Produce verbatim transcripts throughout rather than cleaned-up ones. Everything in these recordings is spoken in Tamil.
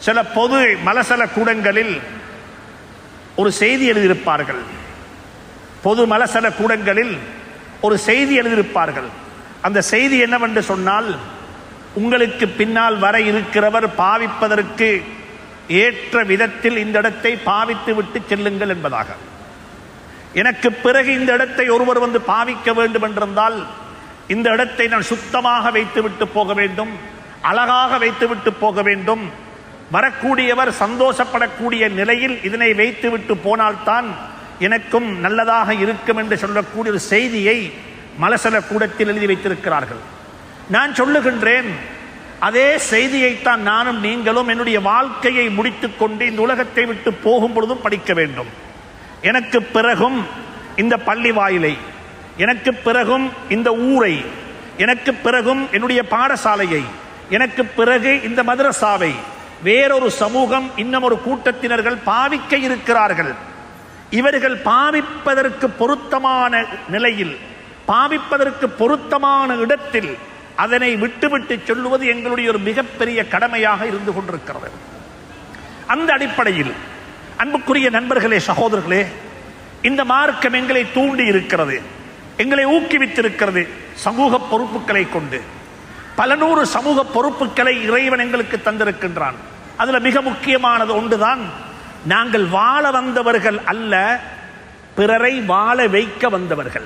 சில பொது மலசல கூடங்களில் ஒரு செய்தி எழுதியிருப்பார்கள். பொது மலசல கூடங்களில் ஒரு செய்தி எழுதியிருப்பார்கள். அந்த செய்தி என்னவென்று சொன்னால், உங்களுக்கு பின்னால் வர இருக்கிறவர் பாவிப்பதற்கு ஏற்ற விதத்தில் இந்த இடத்தை பாவித்து விட்டு செல்லுங்கள் என்பதாக. எனக்கு பிறகு இந்த இடத்தை ஒருவர் வந்து பாவிக்க வேண்டும் என்றிருந்தால் இந்த இடத்தை நான் சுத்தமாக வைத்துவிட்டு போக வேண்டும், அழகாக வைத்துவிட்டு போக வேண்டும். வரக்கூடியவர் சந்தோஷப்படக்கூடிய நிலையில் இதனை வைத்துவிட்டு போனால்தான் எனக்கும் நல்லதாக இருக்கும் என்று சொல்லக்கூடிய ஒரு செய்தியை மலசல கூடத்தில் எழுதி வைத்திருக்கிறார்கள். நான் சொல்லுகின்றேன், அதே செய்தியைத்தான் நானும் நீங்களும் என்னுடைய வாழ்க்கையை முடித்துக் கொண்டு இந்த உலகத்தை விட்டு போகும் பொழுதும் படிக்க வேண்டும். எனக்கு பிறகும் இந்த பள்ளி வாயிலை, எனக்கு பிறகும் இந்த ஊரை, எனக்கு பிறகும் என்னுடைய பாடசாலையை, எனக்கு பிறகு இந்த மதரசாவை வேறொரு சமூகம், இன்னும் ஒரு கூட்டத்தினர்கள் பாவிக்க இருக்கிறார்கள். இவர்கள் பாவிப்பதற்கு பொருத்தமான நிலையில், பாவிப்பதற்கு பொருத்தமான இடத்தில் அதனை விட்டுவிட்டு சொல்லுவது எங்களுடைய ஒரு மிகப்பெரிய கடமையாக இருந்து கொண்டிருக்கிறது. அந்த அடிப்படையில் அன்புக்குரிய நண்பர்களே, சகோதரர்களே, இந்த மார்க்கம் எங்களை தூண்டி இருக்கிறது, எங்களை ஊக்குவித்திருக்கிறது. சமூக பொறுப்புகளை கொண்டு பல நூறு சமூக பொறுப்புகளை இறைவன் எங்களுக்கு தந்திருக்கின்றான். அதுல மிக முக்கியமானது ஒன்றுதான், நாங்கள் வாழ வந்தவர்கள் அல்ல, பிறரை வாழ வைக்க வந்தவர்கள்.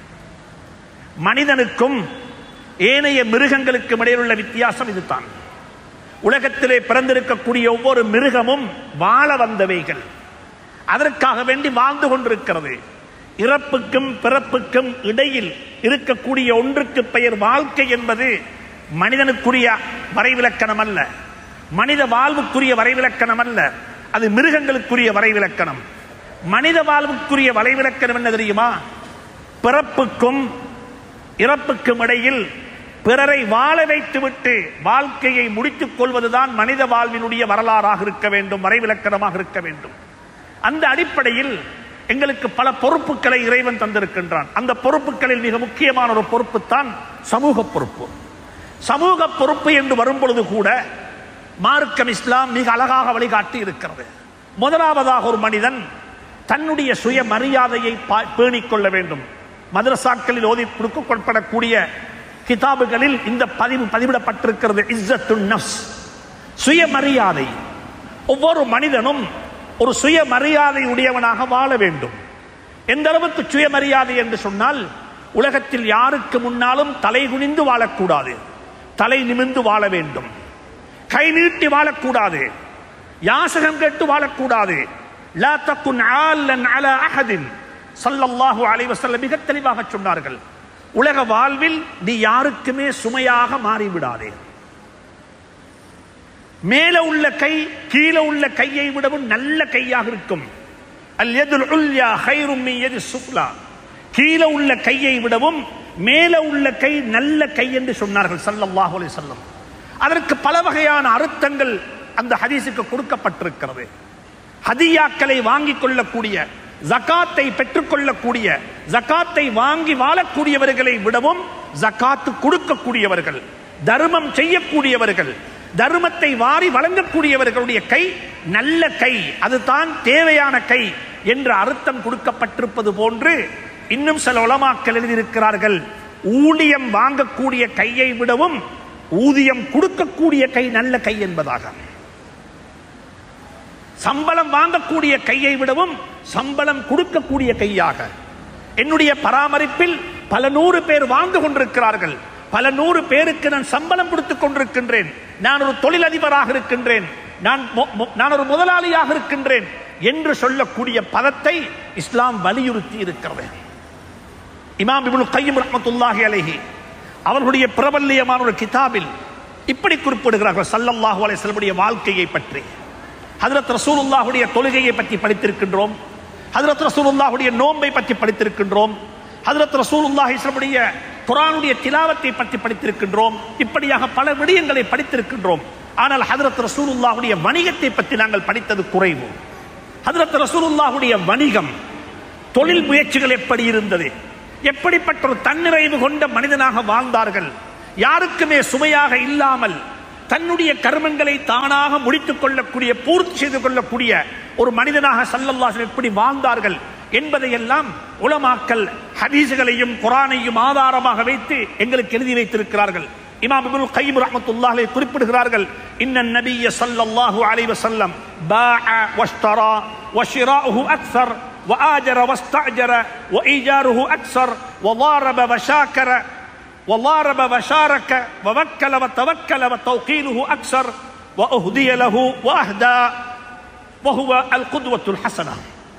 மனிதனுக்கும் ஏனைய மிருகங்களுக்கும் இடையில் உள்ள வித்தியாசம் இதுதான். உலகத்திலே பிறந்திருக்கக்கூடிய ஒவ்வொரு மிருகமும் வாழ வந்தவைகள், அதற்காக வேண்டி வாழ்ந்து கொண்டிருக்கிறது. இறப்புக்கும் பிறப்புக்கும் இடையில் இருக்கக்கூடிய ஒன்றுக்கு பெயர் வாழ்க்கை என்பது மனிதனுக்குரிய வரைவிலக்கணம் அல்ல, மனித வாழ்வுக்குரிய வரைவிலக்கணம் அல்ல, அது மிருகங்களுக்குரிய வரைவிலக்கணம். மனித வாழ்வுக்குரிய வரைவிலக்கணம் என்ன தெரியுமா? பிறப்புக்கும் இறப்புக்கும் இடையில் பிறரை வாழ வைத்துவிட்டு வாழ்க்கையை முடித்துக் கொள்வதுதான் மனித வாழ்வினுடைய வரலாறாக இருக்க வேண்டும், வரைவிலக்கணமாக இருக்க வேண்டும். அந்த அடிப்படையில் எங்களுக்கு பல பொறுப்புகளை இறைவன் தந்திருக்கின்றான். அந்த பொறுப்புகளில் மிக முக்கியமான ஒரு பொறுப்பு தான் சமூக பொறுப்பு. சமூக பொறுப்பு என்று வரும்பொழுது கூட மார்க்கம் இஸ்லாம் மிக அழகாக வழிகாட்டி இருக்கிறது. முதலாவதாக ஒரு மனிதன் தன்னுடைய சுய மரியாதையை பேணிக் கொள்ள வேண்டும். மதரசாக்களில் ஓதி கொடுக்கப்படக்கூடிய கிதாபுகளில் இந்த பதிவு பதிவிடப்பட்டிருக்கிறது. இஸ்ஸத்துன் நஃப்ஸ், சுயமரியாதை. ஒவ்வொரு மனிதனும் ஒரு சுயமரியாதை உடையவனாக வாழ வேண்டும். எந்த அளவுக்கு சுயமரியாதை என்று சொன்னால், உலகத்தில் யாருக்கு முன்னாலும் தலை குனிந்து வாழக்கூடாது, தலை நிமிர்ந்து வாழ வேண்டும். கை நீட்டி வாழக்கூடாது, யாசகம் கேட்டு வாழக்கூடாது. லா தகுன் ஆலன் அலா அஹதின் ஸல்லல்லாஹு அலைஹி வஸல்லம் மிக தெளிவாக சொன்னார்கள், உலக வாழ்வில் நீ யாருக்குமே சுமையாக மாறிவிடாதே. மேல உள்ள கை கீழே உள்ள கையை விடவும் நல்ல கையாக இருக்கும். அல் யதுல் உல்யா கைரும் மின் யதி சுஃப்லா, கீழே உள்ள கையை விடவும் மேல உள்ள கை நல்ல கை என்று சொன்னார்கள் ஸல்லல்லாஹு அலைஹி வஸல்லம். அதற்கு பல வகையான அர்த்தங்கள் அந்த ஹதீஸுக்கு கொடுக்கப்பட்டிருக்கிறது. ஹதியாக்களை வாங்கிக் கொள்ளக்கூடிய, ஜகாத்தை பெற்றுக்கொள்ளக்கூடிய, ஜகாத்தை வாங்கி வாழக்கூடியவர்களை விடவும் ஜகாத்து கொடுக்கக்கூடியவர்கள், தர்மம் செய்யக்கூடியவர்கள், தர்மத்தை வாரி வழங்கக்கூடியவர்களுடைய கை நல்ல கை, அதுதான் தேவையான கை என்ற அர்த்தம் கொடுக்கப்பட்டிருப்பது போன்று இன்னும் சில உலமாக்கள் எழுதியிருக்கிறார்கள், ஊதியம் வாங்கக்கூடிய கையை விடவும் ஊதியம் கொடுக்கக்கூடிய கை நல்ல கை என்பதாக. சம்பளம் வாங்கக்கூடிய கையை விடவும் சம்பளம் கொடுக்கக்கூடிய கையாக. என்னுடைய பராமரிப்பில் பல நூறு பேர் வாழ்ந்து கொண்டிருக்கிறார்கள், பல நூறு பேருக்கு நான் சம்பளம் கொடுத்துக் கொண்டிருக்கின்றேன், நான் ஒரு தொழிலதிபராக இருக்கின்றேன், நான் நான் ஒரு முதலாளியாக இருக்கின்றேன் என்று சொல்லக்கூடிய பதத்தை இஸ்லாம் வலியுறுத்தி இருக்கிறது. இமாம் இப்னு கையிம் ரஹ்மத்துல்லாஹி அலைஹி அவர்களுடைய பிரபல்யமான ஒரு கிதாபில் இப்படி குறிப்பிடுகிறார்கள் ஸல்லல்லாஹு அலைஹி வஸல்லம் வாழ்க்கையை பற்றி. ஹஜ்ரத் ரசூலுல்லாஹுடைய தொழுகையை பற்றி படித்திருக்கின்றோம், ஹஜ்ரத் ரசூலுல்லாஹுடைய நோன்பை பற்றி படித்திருக்கின்றோம், ஹஜ்ரத் ரசூலுல்லாஹி ஸல்லல்லாஹு குர்ஆனுடைய திலாவத்தை பற்றி படித்திருக்கின்றோம். இப்படியாக பல விடயங்களை படித்திருக்கின்றோம். ஆனால் ஹஜ்ரத் ரசூலுல்லாஹுடைய வணிகத்தை பற்றி நாங்கள் படித்தது குறைவு. ஹஜ்ரத் ரசூலுல்லாஹுடைய வணிகம், தொழில் முயற்சிகள் எப்படி இருந்தது, எப்படிப்பட்ட ஒரு தன்னிறைவு கொண்ட மனிதனாக வாழ்ந்தார்கள், யாருக்குமே சுமையாக இல்லாமல் தன்னுடைய கர்மங்களை தானாக முடித்துக் கொள்ளக்கூடிய, பூர்த்தி செய்து கொள்ளக்கூடிய ஒரு மனிதனாக ஸல்லல்லாஹு அலைஹி வஸல்லம் எப்படி வாழ்ந்தார்கள் என்பதையெல்லாம் உலமாக்கள் ஹதீஸ்களையும் குர்ஆனையும் ஆதாரமாக வைத்து எங்களுக்கு எழுதி வைத்திருக்கிறார்கள். இமாம் இப்னுல் கய்யிம் ரஹ்மத்துல்லாஹி அலைஹி குறிப்பிடுகிறார்கள், இன்னன் நபிய்ய ஸல்லல்லாஹு அலைஹி வஸல்லம் பாஅ வஷ்தரா வஷிராஉஹு அக்ஸர் وآجر واستأجر وإيجاره أكثر وضارب وشاكر وضارب وشارك ووكل وتوكل وتوكيله أكثر وأهدي له وأهدى وهو القدوة الحسنة.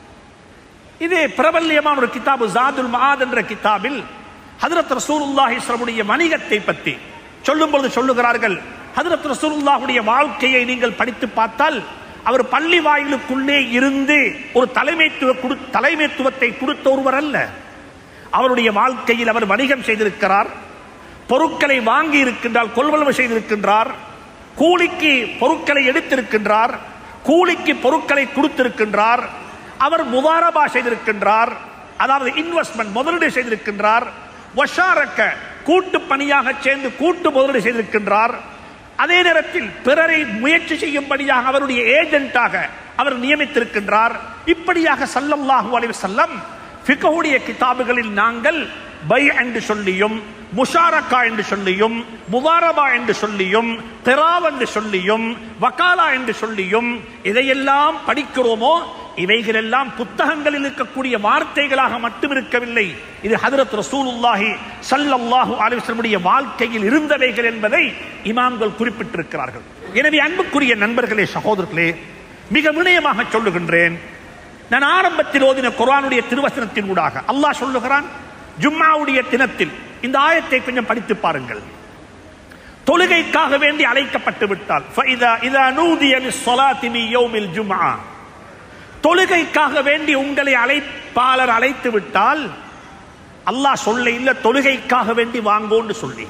இதே பிரபல்யமான ஒரு கிதாபு ஜாதுல் மஆத் என்ற கிதாபில் ஹஜ்ரத் ரசூலுல்லாஹி ஸல்லல்லாஹு அலைஹி வஸல்லம் வணிகத்தை பற்றி சொல்லும் பொழுது சொல்லுகிறார்கள், ஹஜ்ரத் ரசூலுல்லாஹுடைய வாழ்க்கையை நீங்கள் படித்து பார்த்தால் அவர் பள்ளி வாயிலுக்குள்ளே இருந்து ஒரு தலைமைத்துவ தலைமைத்துவத்தை கொடுத்த ஒருவர் அல்ல. அவருடைய வாழ்க்கையில் அவர் வணிகம் செய்திருக்கிறார், பொருட்களை வாங்கி இருக்கின்றார், கொள்வனவு செய்திருக்கின்றார், கூலிக்கு பொருட்களை எடுத்திருக்கின்றார், கூலிக்கு பொருட்களை கொடுத்திருக்கின்றார், அவர் முதாரபா செய்திருக்கின்றார், அதாவது இன்வெஸ்ட்மெண்ட் முதலீடு செய்திருக்கின்றார், வஷாரக்க கூட்டு பணியாக சேர்ந்து கூட்டு முதலீடு செய்திருக்கின்றார். அதே நேரத்தில் பிறரை முயற்சி செய்யும்படியாக அவருடைய ஏஜென்ட்டாக அவர் நியமித்திருக்கின்றார். இப்படியாக ஸல்லல்லாஹு அலைஹி வஸல்லம் ஃபிக்ஹுடைய கிதாபுகளில் நாங்கள் பை என்று சொல்லியும், முஷாரக்கா என்று சொல்லியும், முதாரபா என்று சொல்லியும், திராவ் என்று சொல்லியும், வகாலா என்று சொல்லியும் இதையெல்லாம் படிக்கிறோமோ இவைகளெல்லாம் புத்தகங்களில் இருக்கக்கூடிய வார்த்தைகளாக மட்டும் இருக்கவில்லை. இது ஹஜ்ரத் ரசூலுல்லாஹி ஸல்லல்லாஹு அலைஹி வஸல்லம் வாழ்க்கையில் இருந்தவைகள் என்பதை இமாம்கள் குறிப்பிட்டிருக்கிறார்கள். எனவே அன்புக்குரிய நண்பர்களே, சகோதரர்களே, மிக வினயமாக சொல்லுகின்றேன், நான் ஆரம்பத்தில் ஓதின குர்ஆனுடைய திருவசனத்தின் ஊடாக அல்லாஹ் சொல்லுகிறான், ஜும்ஆவுடைய தினத்தில் இந்த ஆயத்தை கொஞ்சம் படித்து பாருங்கள். தொழுகைக்காக வேண்டி அழைக்கப்பட்டு விட்டால் ஃபஇதா இதா நூதிய லிஸ்ஸலாத்தி மின் யௌமில் ஜும்ஆ, தொழுகைக்காக வேண்டி உங்களை அழைப்பாளர் அழைத்து விட்டால் அல்லாஹ் சொல்ல இல்ல, தொழுகைக்காக வேண்டி வாங்கோன்னு சொல்லி,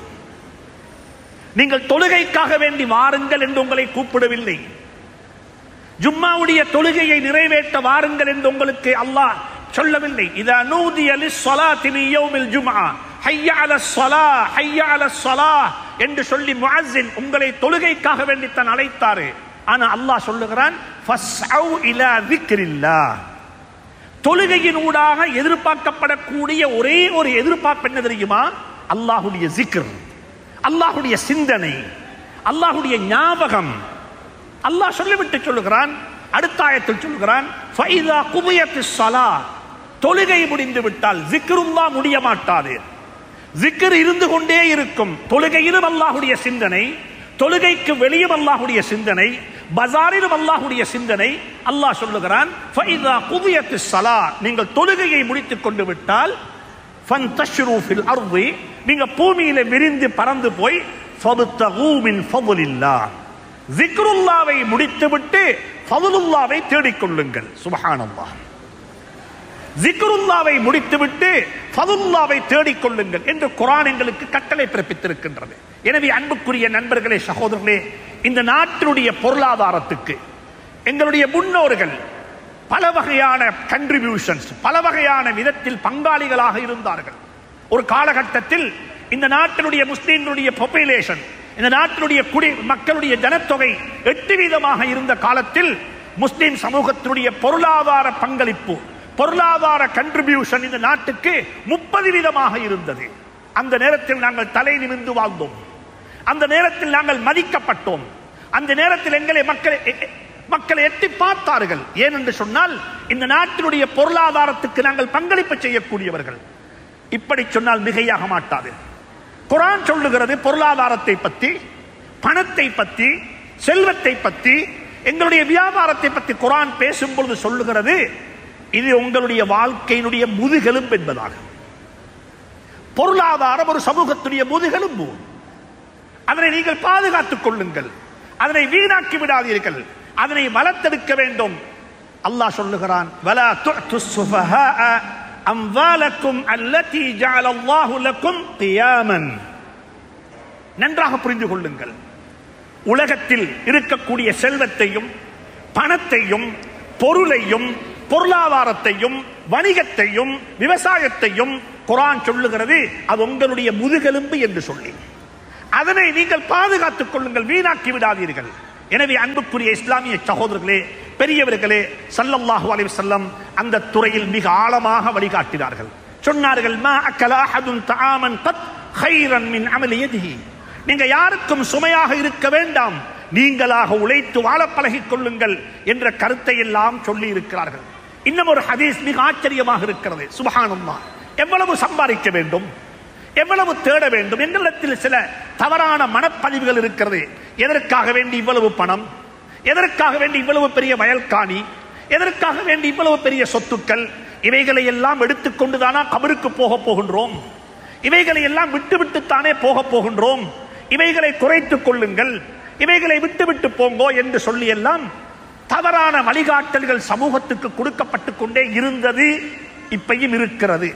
நீங்கள் தொழுகைக்காக வேண்டி வாருங்கள் என்று உங்களை கூப்பிடவில்லை. ஜும்மாவுடைய தொழுகையை நிறைவேற்ற வாருங்கள் என்று உங்களுக்கு அல்லாஹ் சொல்லவில்லை. இதா நூதிய லிஸ்ஸலாத்தி மின் யௌமில் ஜும்ஆ ஹய்ய அலஸ் ஸலாஹ் ஹய்ய அலஸ் ஸலாஹ் என்று சொல்லி முஅஸ்ஸின் உங்களை தொழுகைக்காக வேண்டி தான் அழைத்தாரு. ஆனா அல்லாஹ் சொல்லுகிறான், ஃபஸ்அவ் இலா ذிக்ரில்லாஹ், தொழுகையின் ஊடாக எதிர்பார்க்கப்படக்கூடிய ஒரே ஒரு எதிர்பார்ப்பு என்ன தெரியுமா? அல்லாஹ்வுடைய zikr, அல்லாஹ்வுடைய சிந்தனை, அல்லாஹ்வுடைய ஞாபகம். அல்லாஹ் சொல்லிவிட்டு சொல்லுகிறான், அடுத்த ஆயத்தில் சொல்லுகிறான், ஃபைதா குதியத்திஸ் ஸலாஹ், தொழுகை முடிந்து விட்டால் zikruல்லாஹ் முடிய மாட்டாது, zikr இருந்து கொண்டே இருக்கும். தொழுகையிலும் அல்லாஹ்வுடைய சிந்தனை, தொழுகைக்கு வெளியும் அல்லாஹ்வுடைய சிந்தனை, பஜாரிலும் அல்லாஹ்வுடைய சிந்தனை. அல்லாஹ் சொல்லுகிறான், ஃபைதா குதியத்திஸ் ஸலாஹ், நீங்கள் தொழுகையை முடித்துக் கொண்டு விட்டால் ஃபன்தஷ்ரு ஃபில் அர்தி, நீங்க பூமியில விரிந்து பறந்து போய் ஃபப்தகு மின் ஃபضலில்லாஹ், zikruல்லாவை முடித்துவிட்டு ஃபضலுல்லாவை தேடிக்கொள்ளுங்கள். சுப்ஹானல்லாஹ், zikruல்லாவை முடித்துவிட்டு ஃபضலுல்லாவை தேடிக்கொள்ளுங்கள் என்று குர்ஆன் எங்களுக்கு கட்டளை பிறப்பித்திருக்கின்றது. எனவே அன்புக்குரிய நண்பர்களே, சகோதரர்களே, இந்த நாட்டினுடைய பொருளாதாரத்துக்கு எங்களுடைய முன்னோர்கள் பல வகையான கண்ட்ரிபியூஷன்ஸ், பல வகையான விதத்தில் பங்காளிகளாக இருந்தார்கள். ஒரு காலகட்டத்தில் இந்த நாட்டினுடைய முஸ்லிம்களுடைய பாப்புலேஷன், இந்த நாட்டினுடைய குடி மக்களுடைய ஜனத்தொகை எட்டு வீதமாக இருந்த காலத்தில் முஸ்லிம் சமூகத்தினுடைய பொருளாதார பங்களிப்பு, பொருளாதார கண்ட்ரிபியூஷன் இந்த நாட்டுக்கு முப்பது வீதமாக இருந்தது. அந்த நேரத்தில் நாங்கள் தலை நிமிர்ந்து வாழ்ந்தோம், அந்த நேரத்தில் நாங்கள் மதிக்கப்பட்டோம், அந்த நேரத்தில் எங்களை மக்களை மக்களை எட்டி பார்த்தார்கள். ஏனென்று சொன்னால் இந்த நாட்டினுடைய பொருளாதாரத்துக்கு நாங்கள் பங்களிப்பு செய்யக்கூடியவர்கள். இப்படி சொன்னால் மிகையாக மாட்டாது. குர்ஆன் சொல்லுகிறது பொருளாதாரத்தை பற்றி, பணத்தை பற்றி, செல்வத்தை பற்றி, எங்களுடைய வியாபாரத்தை பற்றி குர்ஆன் பேசும் பொழுது சொல்லுகிறது, இது உங்களுடைய வாழ்க்கையினுடைய முதுகெலும்பு என்பதாக. பொருளாதாரம் ஒரு சமூகத்துடைய முதுகெலும்பு. அதனை நீங்கள் பாதுகாத்துக் கொள்ளுங்கள், அதனை வீணாக்கி விடாதீர்கள், அதனை வளர்த்தெடுக்க வேண்டும். அல்லாஹ் சொல்லுகிறான், வலா துஅத்துஸ் சுஃபஹாஅ அம்வாலக்கும் அல்லதி ஜஅலல்லாஹு லக்கும் கியாமன். நன்றாக புரிந்து கொள்ளுங்கள், உலகத்தில் இருக்கக்கூடிய செல்வத்தையும் பணத்தையும் பொருளையும் பொருளாதாரத்தையும் வணிகத்தையும் விவசாயத்தையும் குர்ஆன் சொல்லுகிறது அது உங்களுடைய முதுகெலும்பு என்று சொல்லி, அதனை நீங்கள் பாதுகாத்துக் கொள்ளுங்கள், வீணாக்கி விடாதீர்கள். எனவே அன்புக்குரிய இஸ்லாமிய சகோதரர்களே, பெரியவர்களே, ஸல்லல்லாஹு அலைஹி வஸல்லம் அந்த துறையில் மிக ஆழமாக வழிகாட்டினார்கள். சொன்னார்கள், மா அக்கல அஹதுன் தஆமன் கத் கைரன் மின் அமலி யதிஹி. நீங்க யாருக்கும் சுமையாக இருக்க வேண்டாம், நீங்களாக உழைத்து வாழ பழகிக் கொள்ளுங்கள் என்ற கருத்தை எல்லாம் சொல்லி இருக்கிறார்கள். இன்னும் ஒரு ஹதீஸ் மிக ஆச்சரியமாக இருக்கிறது. சுப்ஹானல்லாஹ், எவ்வளவு சம்பாதிக்க வேண்டும், எவ்வளவு தேட வேண்டும் எங்களிடத்தில் சில தவறான மனப்பதிவுகள் இருக்கிறது. எதற்காக வேண்டி இவ்வளவு பணம், எதற்காக வேண்டி இவ்வளவு பெரிய வயல்காணி, எதற்காக வேண்டி இவ்வளவு பெரிய சொத்துக்கள், இவைகளை எல்லாம் எடுத்துக்கொண்டுதானா கபருக்கு போக போகின்றோம், இவைகளை எல்லாம் விட்டு விட்டுத்தானே போக போகின்றோம், இவைகளை குறைத்துக் கொள்ளுங்கள், இவைகளை விட்டு விட்டு போங்கோ என்று சொல்லி எல்லாம் தவறான வழிகாட்டல்கள் சமூகத்துக்கு கொடுக்கப்பட்டுக் கொண்டே இருந்தது, இப்பையும் இருக்கிறது.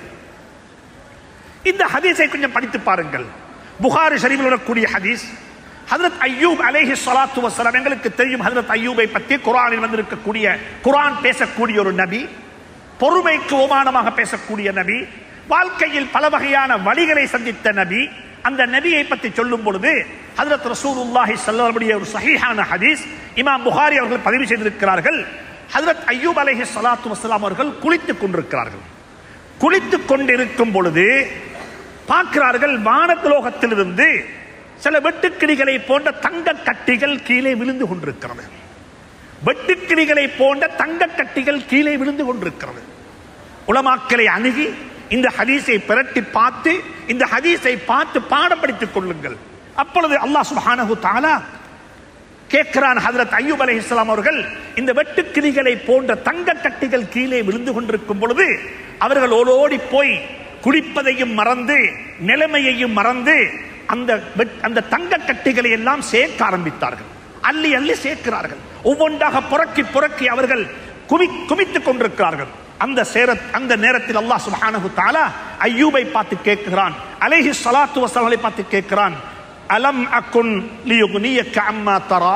இந்த ஹதீஸை கொஞ்சம் படித்து பாருங்கள். புகாரி ஷரீஃபில் வரக்கூடிய ஹதீஸ். ஹஜ்ரத் அய்யூப் அலைஹி ஸலாத்து வஸலாம், எங்களுக்கு தெரியும் ஹஜ்ரத் அய்யூபை பற்றி குர்ஆனில் வந்திருக்கக்கூடிய, குர்ஆன் பேசக்கூடிய ஒரு நபி, பொறுமைக்கு ஓமானமாக பேசக்கூடிய நபி, வாழ்க்கையில் பல வகையான வழிகளை சந்தித்த நபி. அந்த நபியை பற்றி சொல்லும் பொழுது ஹஜ்ரத் ரசூலுல்லாஹி ஸல்லல்லாஹு அலைஹி வஸல்லம் ஒரு சஹீஹான ஹதீஸ் இமாம் புகாரி அவர்கள் பதிவு செய்திருக்கிறார்கள். ஹஜ்ரத் அய்யூப் அலைஹி ஸலாத்து வஸலாம் அவர்கள் குளித்துக் கொண்டிருக்கிறார்கள். குளித்துக் கொண்டிருக்கும் பொழுது பார்க்கிறார்கள், வானலோகத்திலிருந்து சில வெட்டுக்கிளிகளை போன்ற தங்க கட்டிகள் கீழே விழுந்து கொண்டிருக்கிறது. வெட்டுக்கிளிகளை போன்ற தங்க கட்டிகள் கீழே விழுந்து கொண்டிருக்கிறது. உலமாக்களை அணுகி இந்த ஹதீஸை பிரட்டி பார்த்து, இந்த ஹதீஸை பார்த்து பாடம் படித்துக் கொள்ளுங்கள். அப்பொழுது அல்லாஹ் சுப்ஹானஹு தஆலா கேட்கிறான், ஹஜ்ரத் அய்யூப் அலைஹிஸ்ஸலாம் அவர்கள் இந்த வெட்டுக்கிளிகளை போன்ற தங்க கட்டிகள் கீழே விழுந்து கொண்டிருக்கும் பொழுது அவர்கள் ஓடோடி போய் குடிப்பதையும் மறந்து நிலைமையையும் மறந்து அந்த அந்த தங்க கட்டிகளை எல்லாம் சேர்க்க ஆரம்பித்தார்கள். அள்ளி அள்ளி சேர்க்கிறார்கள். ஒவ்வொன்றாக புறக்கி புறக்கி அவர்கள் குமி குமித்துக் கொண்டிருக்கிறார்கள். அந்த சேர அந்த நேரத்தில் அல்லாஹ் சுப்ஹானஹு தஆலா அய்யூபை பார்த்து கேட்கிறான், அலைஹி ஸலாத்து வஸலாமை பார்த்து கேட்கிறான், அலம் அகுன் லியுக்னியக அம்மா தரா.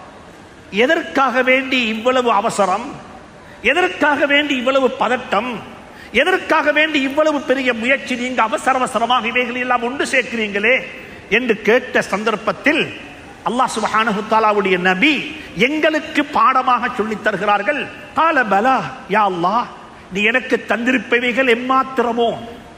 எதற்காக வேண்டி இவ்வளவு அவசரம், எதற்காக வேண்டி இவ்வளவு பதட்டம், எதற்காக வேண்டி இவ்வளவு பெரிய முயற்சி, நீங்க அவசர அவசரமாக இவைகள் எல்லாம் ஒன்று சேர்க்கிறீங்களே என்று கேட்ட சந்தர்ப்பத்தில் அல்லாஹ் சுப்ஹானஹு தஆலாவுடைய நபி எங்களுக்கு பாடமாக சொல்லித் தருகிறார்கள். கால பலா யா அல்லாஹ், நீ எனக்கு தந்திருப்பவைகள் எம்மாத்திரமோ,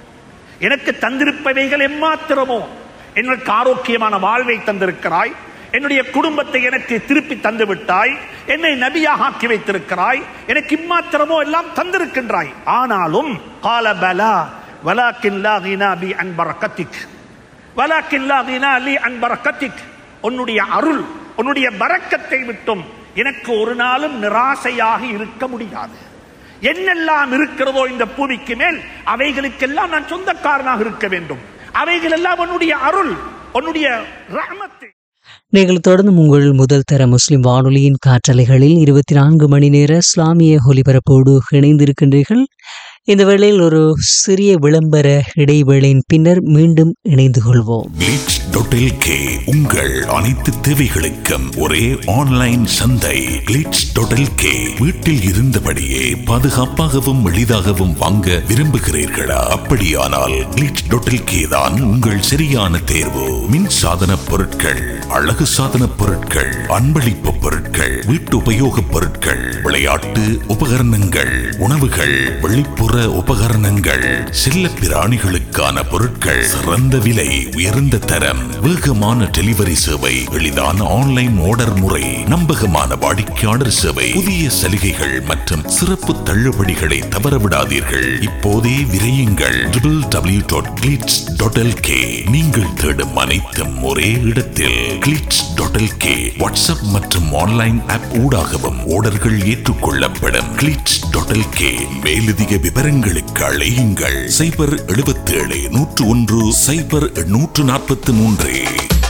எனக்கு தந்திருப்பவைகள் எம்மாத்திரமோ. எனக்கு ஆரோக்கியமான வாழ்வை தந்திருக்கிறாய், என்னுடைய குடும்பத்தை எனக்கு திருப்பி தந்து விட்டாய், என்னை நபியாக ஆக்கி வைத்திருக்கிறாய், எனக்கு இம்மாத்திரமோ எல்லாம் தந்திருக்கின்றாய். ஆனாலும் கால பலா வலாக்கின் லா கினா பி அன் பரக்கத்திக், வலாக்கின் லா கினா லி அன் பரக்கத்திக். உன்னுடைய அருள், உன்னுடைய பரக்கத்தை விட்டும் எனக்கு ஒரு நாளும் நிராசையாக இருக்க முடியாது. என்னெல்லாம் இருக்கிறதோ இந்த பூமிக்கு மேல் அவைகளுக்கெல்லாம் நான் சொந்தக்காரனாக இருக்க வேண்டும். அவைகள் எல்லாம் உன்னுடைய அருள், உன்னுடைய ரஹ்மத். நீங்கள் தொடர்ந்து உங்கள் முதல் தர முஸ்லிம் வானொலியின் காற்றலைகளில் இருபத்தி நான்கு மணி நேர இஸ்லாமிய ஒலிபரப்போடு இணைந்திருக்கின்றீர்கள். இந்த வேளையில் ஒரு சிறிய விளம்பர இடைவேளையின் பின்னர் மீண்டும் இணைந்து கொள்வோம். கிளிட்ஸ் டாட் எல் கே உங்கள் அனைத்து தேவைகளுக்கும் ஒரே ஆன்லைன் சந்தை. கிளிட்ஸ் டாட் எல் கே வீட்டில் இருந்தபடியே பாதுகாப்பாகவும் எளிதாகவும் வாங்க விரும்புகிறீர்களா? அப்படியானால் கிளிட்ஸ் டாட் எல் கே தான் உங்கள் சரியான தேர்வு. மின் சாதன பொருட்கள், அழகு சாதன பொருட்கள், அன்பளிப்பு பொருட்கள், வீட்டு உபயோக பொருட்கள், விளையாட்டு உபகரணங்கள், உணவுகள், வெளிப்புற உபகரணங்கள், செல்ல பிராணிகளுக்கான பொருட்கள், சிறந்த விலை, உயர்ந்த தரம், வேகமான டெலிவரி சேவை, எளிதான ஆன்லைன் ஆர்டர் முறை, நம்பகமான வாடிக்கையாளர் சேவை, புதிய சலுகைகள் மற்றும் சிறப்பு தள்ளுபடிகளை தவறவிடாதீர்கள். இப்போதே விரையுங்கள். W W W dot glitz dot L K. நீங்கள் தேடும் அனைத்தும் ஒரே இடத்தில். Glitz dot L K WhatsApp மற்றும் ஆன்லைன் ஆப் ஊடாகவும் ஆர்டர்கள் ஏற்றுக்கொள்ளப்படும். Glitz dot L K. மேலதிக விவரங்களுக்கு அழையுங்கள் சைபர் எழுபத்தி ஏழு நூற்று ஒன்று சைபர் நூற்று நாற்பத்தி மூன்று.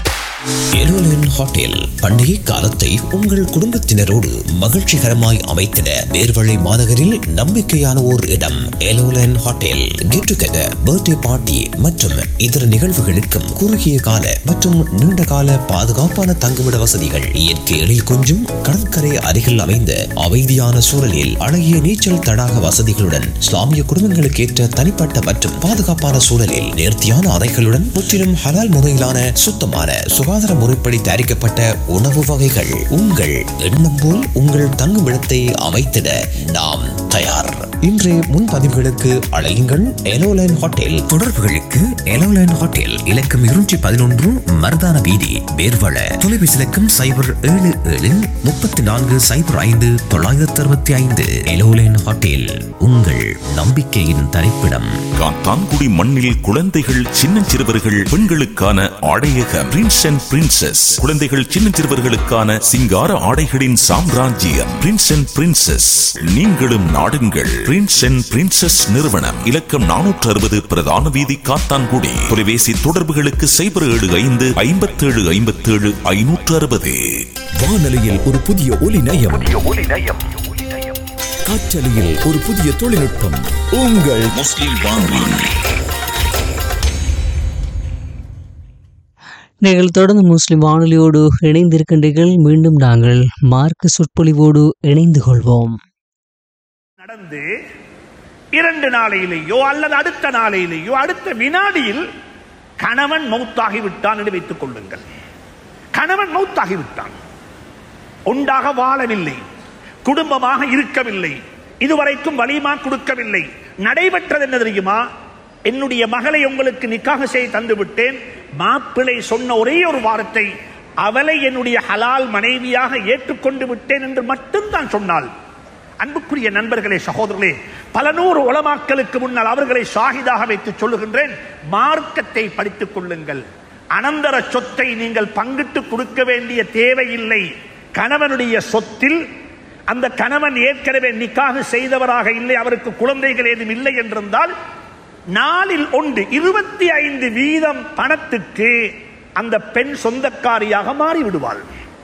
எலோலன் ஹோட்டல் பண்டிகை காலத்தை உங்கள் குடும்பத்தினரோடு மகிழ்ச்சிகரமாய் அமைத்திட நேர்வழி மாநகரில் நம்பிக்கையான ஓர் இடம். எலோலன் hotel get together, birthday party மற்றும் இதர நிகழ்வுகளுக்கும் குறுகிய கால மற்றும் நீண்ட கால பாதுகாப்பான தங்குமிட வசதிகள், இயற்கை எழில் கொஞ்சும் கடற்கரை அருகில் அமைந்த அமைதியான சூழலில் அழகிய நீச்சல் தடாக வசதிகளுடன், இஸ்லாமிய குடும்பங்களுக்கு ஏற்ற தனிப்பட்ட மற்றும் பாதுகாப்பான சூழலில் நேர்த்தியான அறைகளுடன், முற்றிலும் ஹலால் முறையிலான சுத்தமான சுகாதார முறைப்படி தயாரிக்கப்பட்ட உணவு வகைகள். உங்கள் எண்ணம் போல் உங்கள் தங்குமிடத்தை அமைத்திட நாம் தயார். இன்றைய முன்பதிவுகளுக்கு அழையுங்கள் எலோலைன் ஹோட்டல். தொடர்புகளுக்கு எலோலைன் ஹோட்டல் இலக்கம் இருநூற்றி பதினொன்று மருதான வீதி, பேர்வள. தொலைபேசி இலக்கம் சைபர் ஏழு ஏழு முப்பத்தி நான்கு சைபர் ஐந்து தொள்ளாயிரத்தி அறுபத்தி ஐந்து. எலோலைன் ஹோட்டல், உங்கள் நம்பிக்கையின் தரிப்பிடம். காத்தான்குடி மண்ணில் குழந்தைகள், சின்னஞ்சிறுவர்கள், பெண்களுக்கான ஆடையக பிரின்ஸ் அண்ட் பிரின்சஸ். குழந்தைகள், சின்னஞ்சிறுவர்களுக்கான சிங்கார ஆடைகளின் சாம்ராஜ்யம் பிரின்ஸ் அண்ட் பிரின்சஸ். நீங்களும் நாடுங்கள். பிரின்ஸ் அண்ட் பிரின்சஸ் நிறுவனம், இலக்கம் நானூற்று அறுபது பிரதான வீதி, காத்தான்குடி. தொலைபேசி தொடர்புகளுக்கு சைபர் ஏழு ஐந்து ஐம்பத்தி ஏழு ஐம்பத்தி ஏழு ஐநூற்று அறுபது. வானொலியில் ஒரு புதிய ஒலி நயம், காற்றலையில் ஒரு புதிய தொழில்நுட்பம். உங்கள் முஸ்லிம் வானொலி. நீங்கள் தொடர்ந்து முஸ்லிம் வானொலியோடு இணைந்திருக்கின்றீர்கள். மீண்டும் நாங்கள் மார்க்க சொற்பொழிவோடு இணைந்து கொள்வோம். நடந்து இரண்டு நாளையிலேயோ அல்லது அடுத்த நாளையிலேயோ அடுத்த வினாடியில் கணவன் மௌத்தாகிவிட்டான் என்று வைத்துக் கொள்ளுங்கள். கணவன் மௌத்தாகிவிட்டான், ஒன்றாக வாழவில்லை, குடும்பமாக இருக்கவில்லை, இதுவரைக்கும் வலிமா கொடுக்கவில்லை. நடைபெற்றது என்ன தெரியுமா? என்னுடைய மகளை உங்களுக்கு நிக்காக செய்து தந்து விட்டேன். மாப்பிள்ளை சொன்ன ஒரே ஒரு வார்த்தை, அவளை என்னுடைய ஹலால் மனைவியாக ஏற்றுக்கொண்டு விட்டேன் என்று மட்டும்தான் சொன்னாள். அன்புக்குரிய நண்பர்களே, சகோதரர்களே, பல நூறு உலமாக்களுக்கு முன்னால் அவர்களை ஷாஹிதாக வைத்து சொல்லுகின்றேன், மார்க்கத்தை படித்துக் கொள்ளுங்கள். அனந்தர சொத்தை நீங்கள் பங்கிட்டு கொடுக்க வேண்டிய தேவையில்லை. கணவனுடைய சொத்தில் அந்த கணவன் ஏற்கனவே நிக்காக செய்தவராக இல்லை, அவருக்கு குழந்தைகள் ஏதும் இல்லை என்றிருந்தால் நாளில் ஒன்று இருபத்தி ஐந்து வீதம் பணத்துக்கு அந்த பெண் சொந்தக்காரியாக மாறிவிடுவாள்,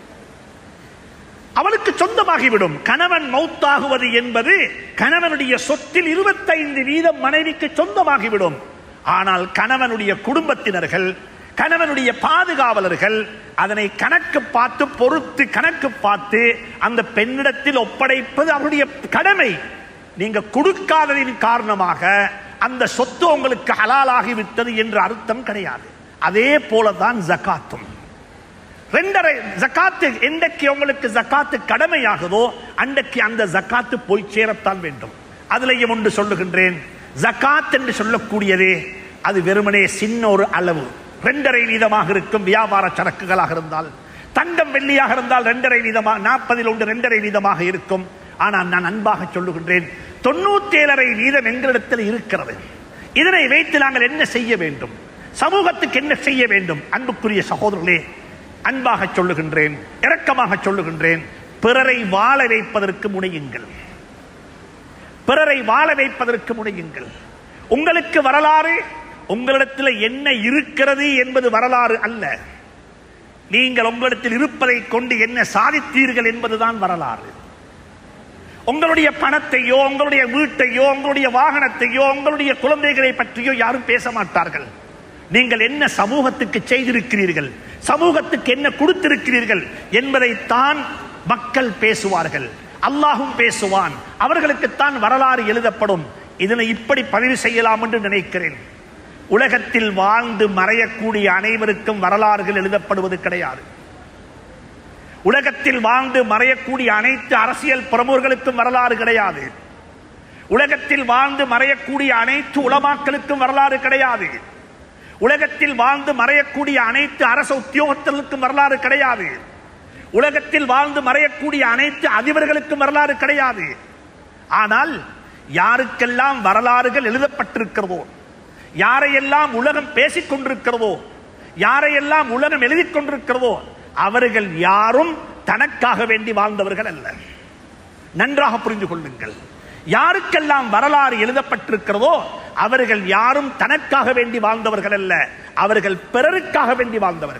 அவளுக்கு சொந்தமாகிவிடும். கணவன் மௌத்தாகுவது என்பது கணவனுடைய சொத்தில் இருபத்தைந்து வீதம் மனைவிக்கு சொந்தமாகிவிடும். ஆனால் கணவனுடைய குடும்பத்தினர்கள், கணவனுடைய பாதுகாவலர்கள் அதனை கணக்கு பார்த்து பொறுத்து கணக்கு பார்த்து அந்த பெண்ணிடத்தில் ஒப்படைப்பது அவருடைய கடமை. நீங்க கொடுக்காததின் காரணமாக அந்த சொத்து உங்களுக்கு ஹலாலாகிவிட்டது என்ற அர்த்தம் கிடையாது. அதே போலதான் ஜகாத்தும். ரெண்டரை ஜகாத்து என்றைக்கு உங்களுக்கு ஜகாத்து கடமையாகுதோ அன்றைக்கு அந்த ஜகாத்து போய் சேரத்தான் வேண்டும். அதுலயும் ஒன்று சொல்லுகின்றேன், ஜகாத் என்று சொல்லக்கூடியதே அது வெறுமனே சின்ன ஒரு அளவு, ரெண்டரை வீதமாக இருக்கும். வியாபார சரக்குகளாக இருந்தால், தங்கம் வெள்ளியாக இருந்தால் ரெண்டரை வீதமாக, நாற்பதில் ஒன்று ரெண்டரை வீதமாக இருக்கும். ஆனால் நான் அன்பாக சொல்லுகின்றேன், தொண்ணூத்தி ஏழரை வீதம் எங்களிடத்தில் இருக்கிறது. இதனை வைத்து நாங்கள் என்ன செய்ய வேண்டும், சமூகத்துக்கு என்ன செய்ய வேண்டும்? அன்புக்குரிய சகோதரர்களே, அன்பாக சொல்லுகின்றேன், இரக்கமாக சொல்லுகின்றேன், பிறரை வாழ வைப்பதற்கு முனையுங்கள். பிறரை வாழ வைப்பதற்கு முனையுங்கள். உங்களுக்கு வரலாறு, உங்களிடத்தில் என்ன இருக்கிறது என்பது வரலாறு அல்ல. நீங்கள் உங்களிடத்தில் இருப்பதை கொண்டு என்ன சாதித்தீர்கள் என்பதுதான் வரலாறு. உங்களுடைய பணத்தையோ, உங்களுடைய வீட்டையோ, உங்களுடைய வாகனத்தையோ, உங்களுடைய குழந்தைகளை பற்றியோ யாரும் பேச மாட்டார்கள். நீங்கள் என்ன சமூகத்துக்கு செய்திருக்கிறீர்கள், சமூகத்துக்கு என்ன கொடுத்திருக்கிறீர்கள் என்பதைத்தான் மக்கள் பேசுவார்கள். அல்லாஹும் பேசுவான், அவர்களுக்குத்தான் வரலாறு எழுதப்படும். இதனை இப்படி பதிவு செய்யலாம் என்று நினைக்கிறேன். உலகத்தில் வாழ்ந்து மறையக்கூடிய அனைவருக்கும் வரலாறுகள் எழுதப்படுவது கிடையாது. உலகத்தில் வாழ்ந்து மறையக்கூடிய அனைத்து அரசியல் பிரமுகர்களுக்கும் வரலாறு கிடையாது. உலகத்தில் வாழ்ந்து மறையக்கூடிய அனைத்து உலமாக்களுக்கும் வரலாறு கிடையாது. உலகத்தில் வாழ்ந்து மறையக்கூடிய அனைத்து அரசு உத்தியோகத்தர்களுக்கும் வரலாறு கிடையாது. உலகத்தில் வாழ்ந்து மறையக்கூடிய அனைத்து அதிபர்களுக்கும் வரலாறு கிடையாது. ஆனால் யாருக்கெல்லாம் வரலாறுகள் எழுதப்பட்டிருக்கிறதோ, யாரையெல்லாம் உலகம் பேசிக் கொண்டிருக்கிறதோ, யாரையெல்லாம் உலகம் எழுதிக் கொண்டிருக்கிறதோ, அவர்கள் யாரும் தனக்காக வேண்டி வாழ்ந்தவர்கள் அல்ல. நன்றாக புரிந்து கொள்ளுங்கள். யாருக்கெல்லாம் வரலாறு எழுதப்பட்டிருக்கிறதோ அவர்கள் யாரும் தனக்காக வேண்டி வாழ்ந்தவர்கள் அல்ல, அவர்கள் பிறருக்காக வேண்டி வாழ்ந்தவர்கள்.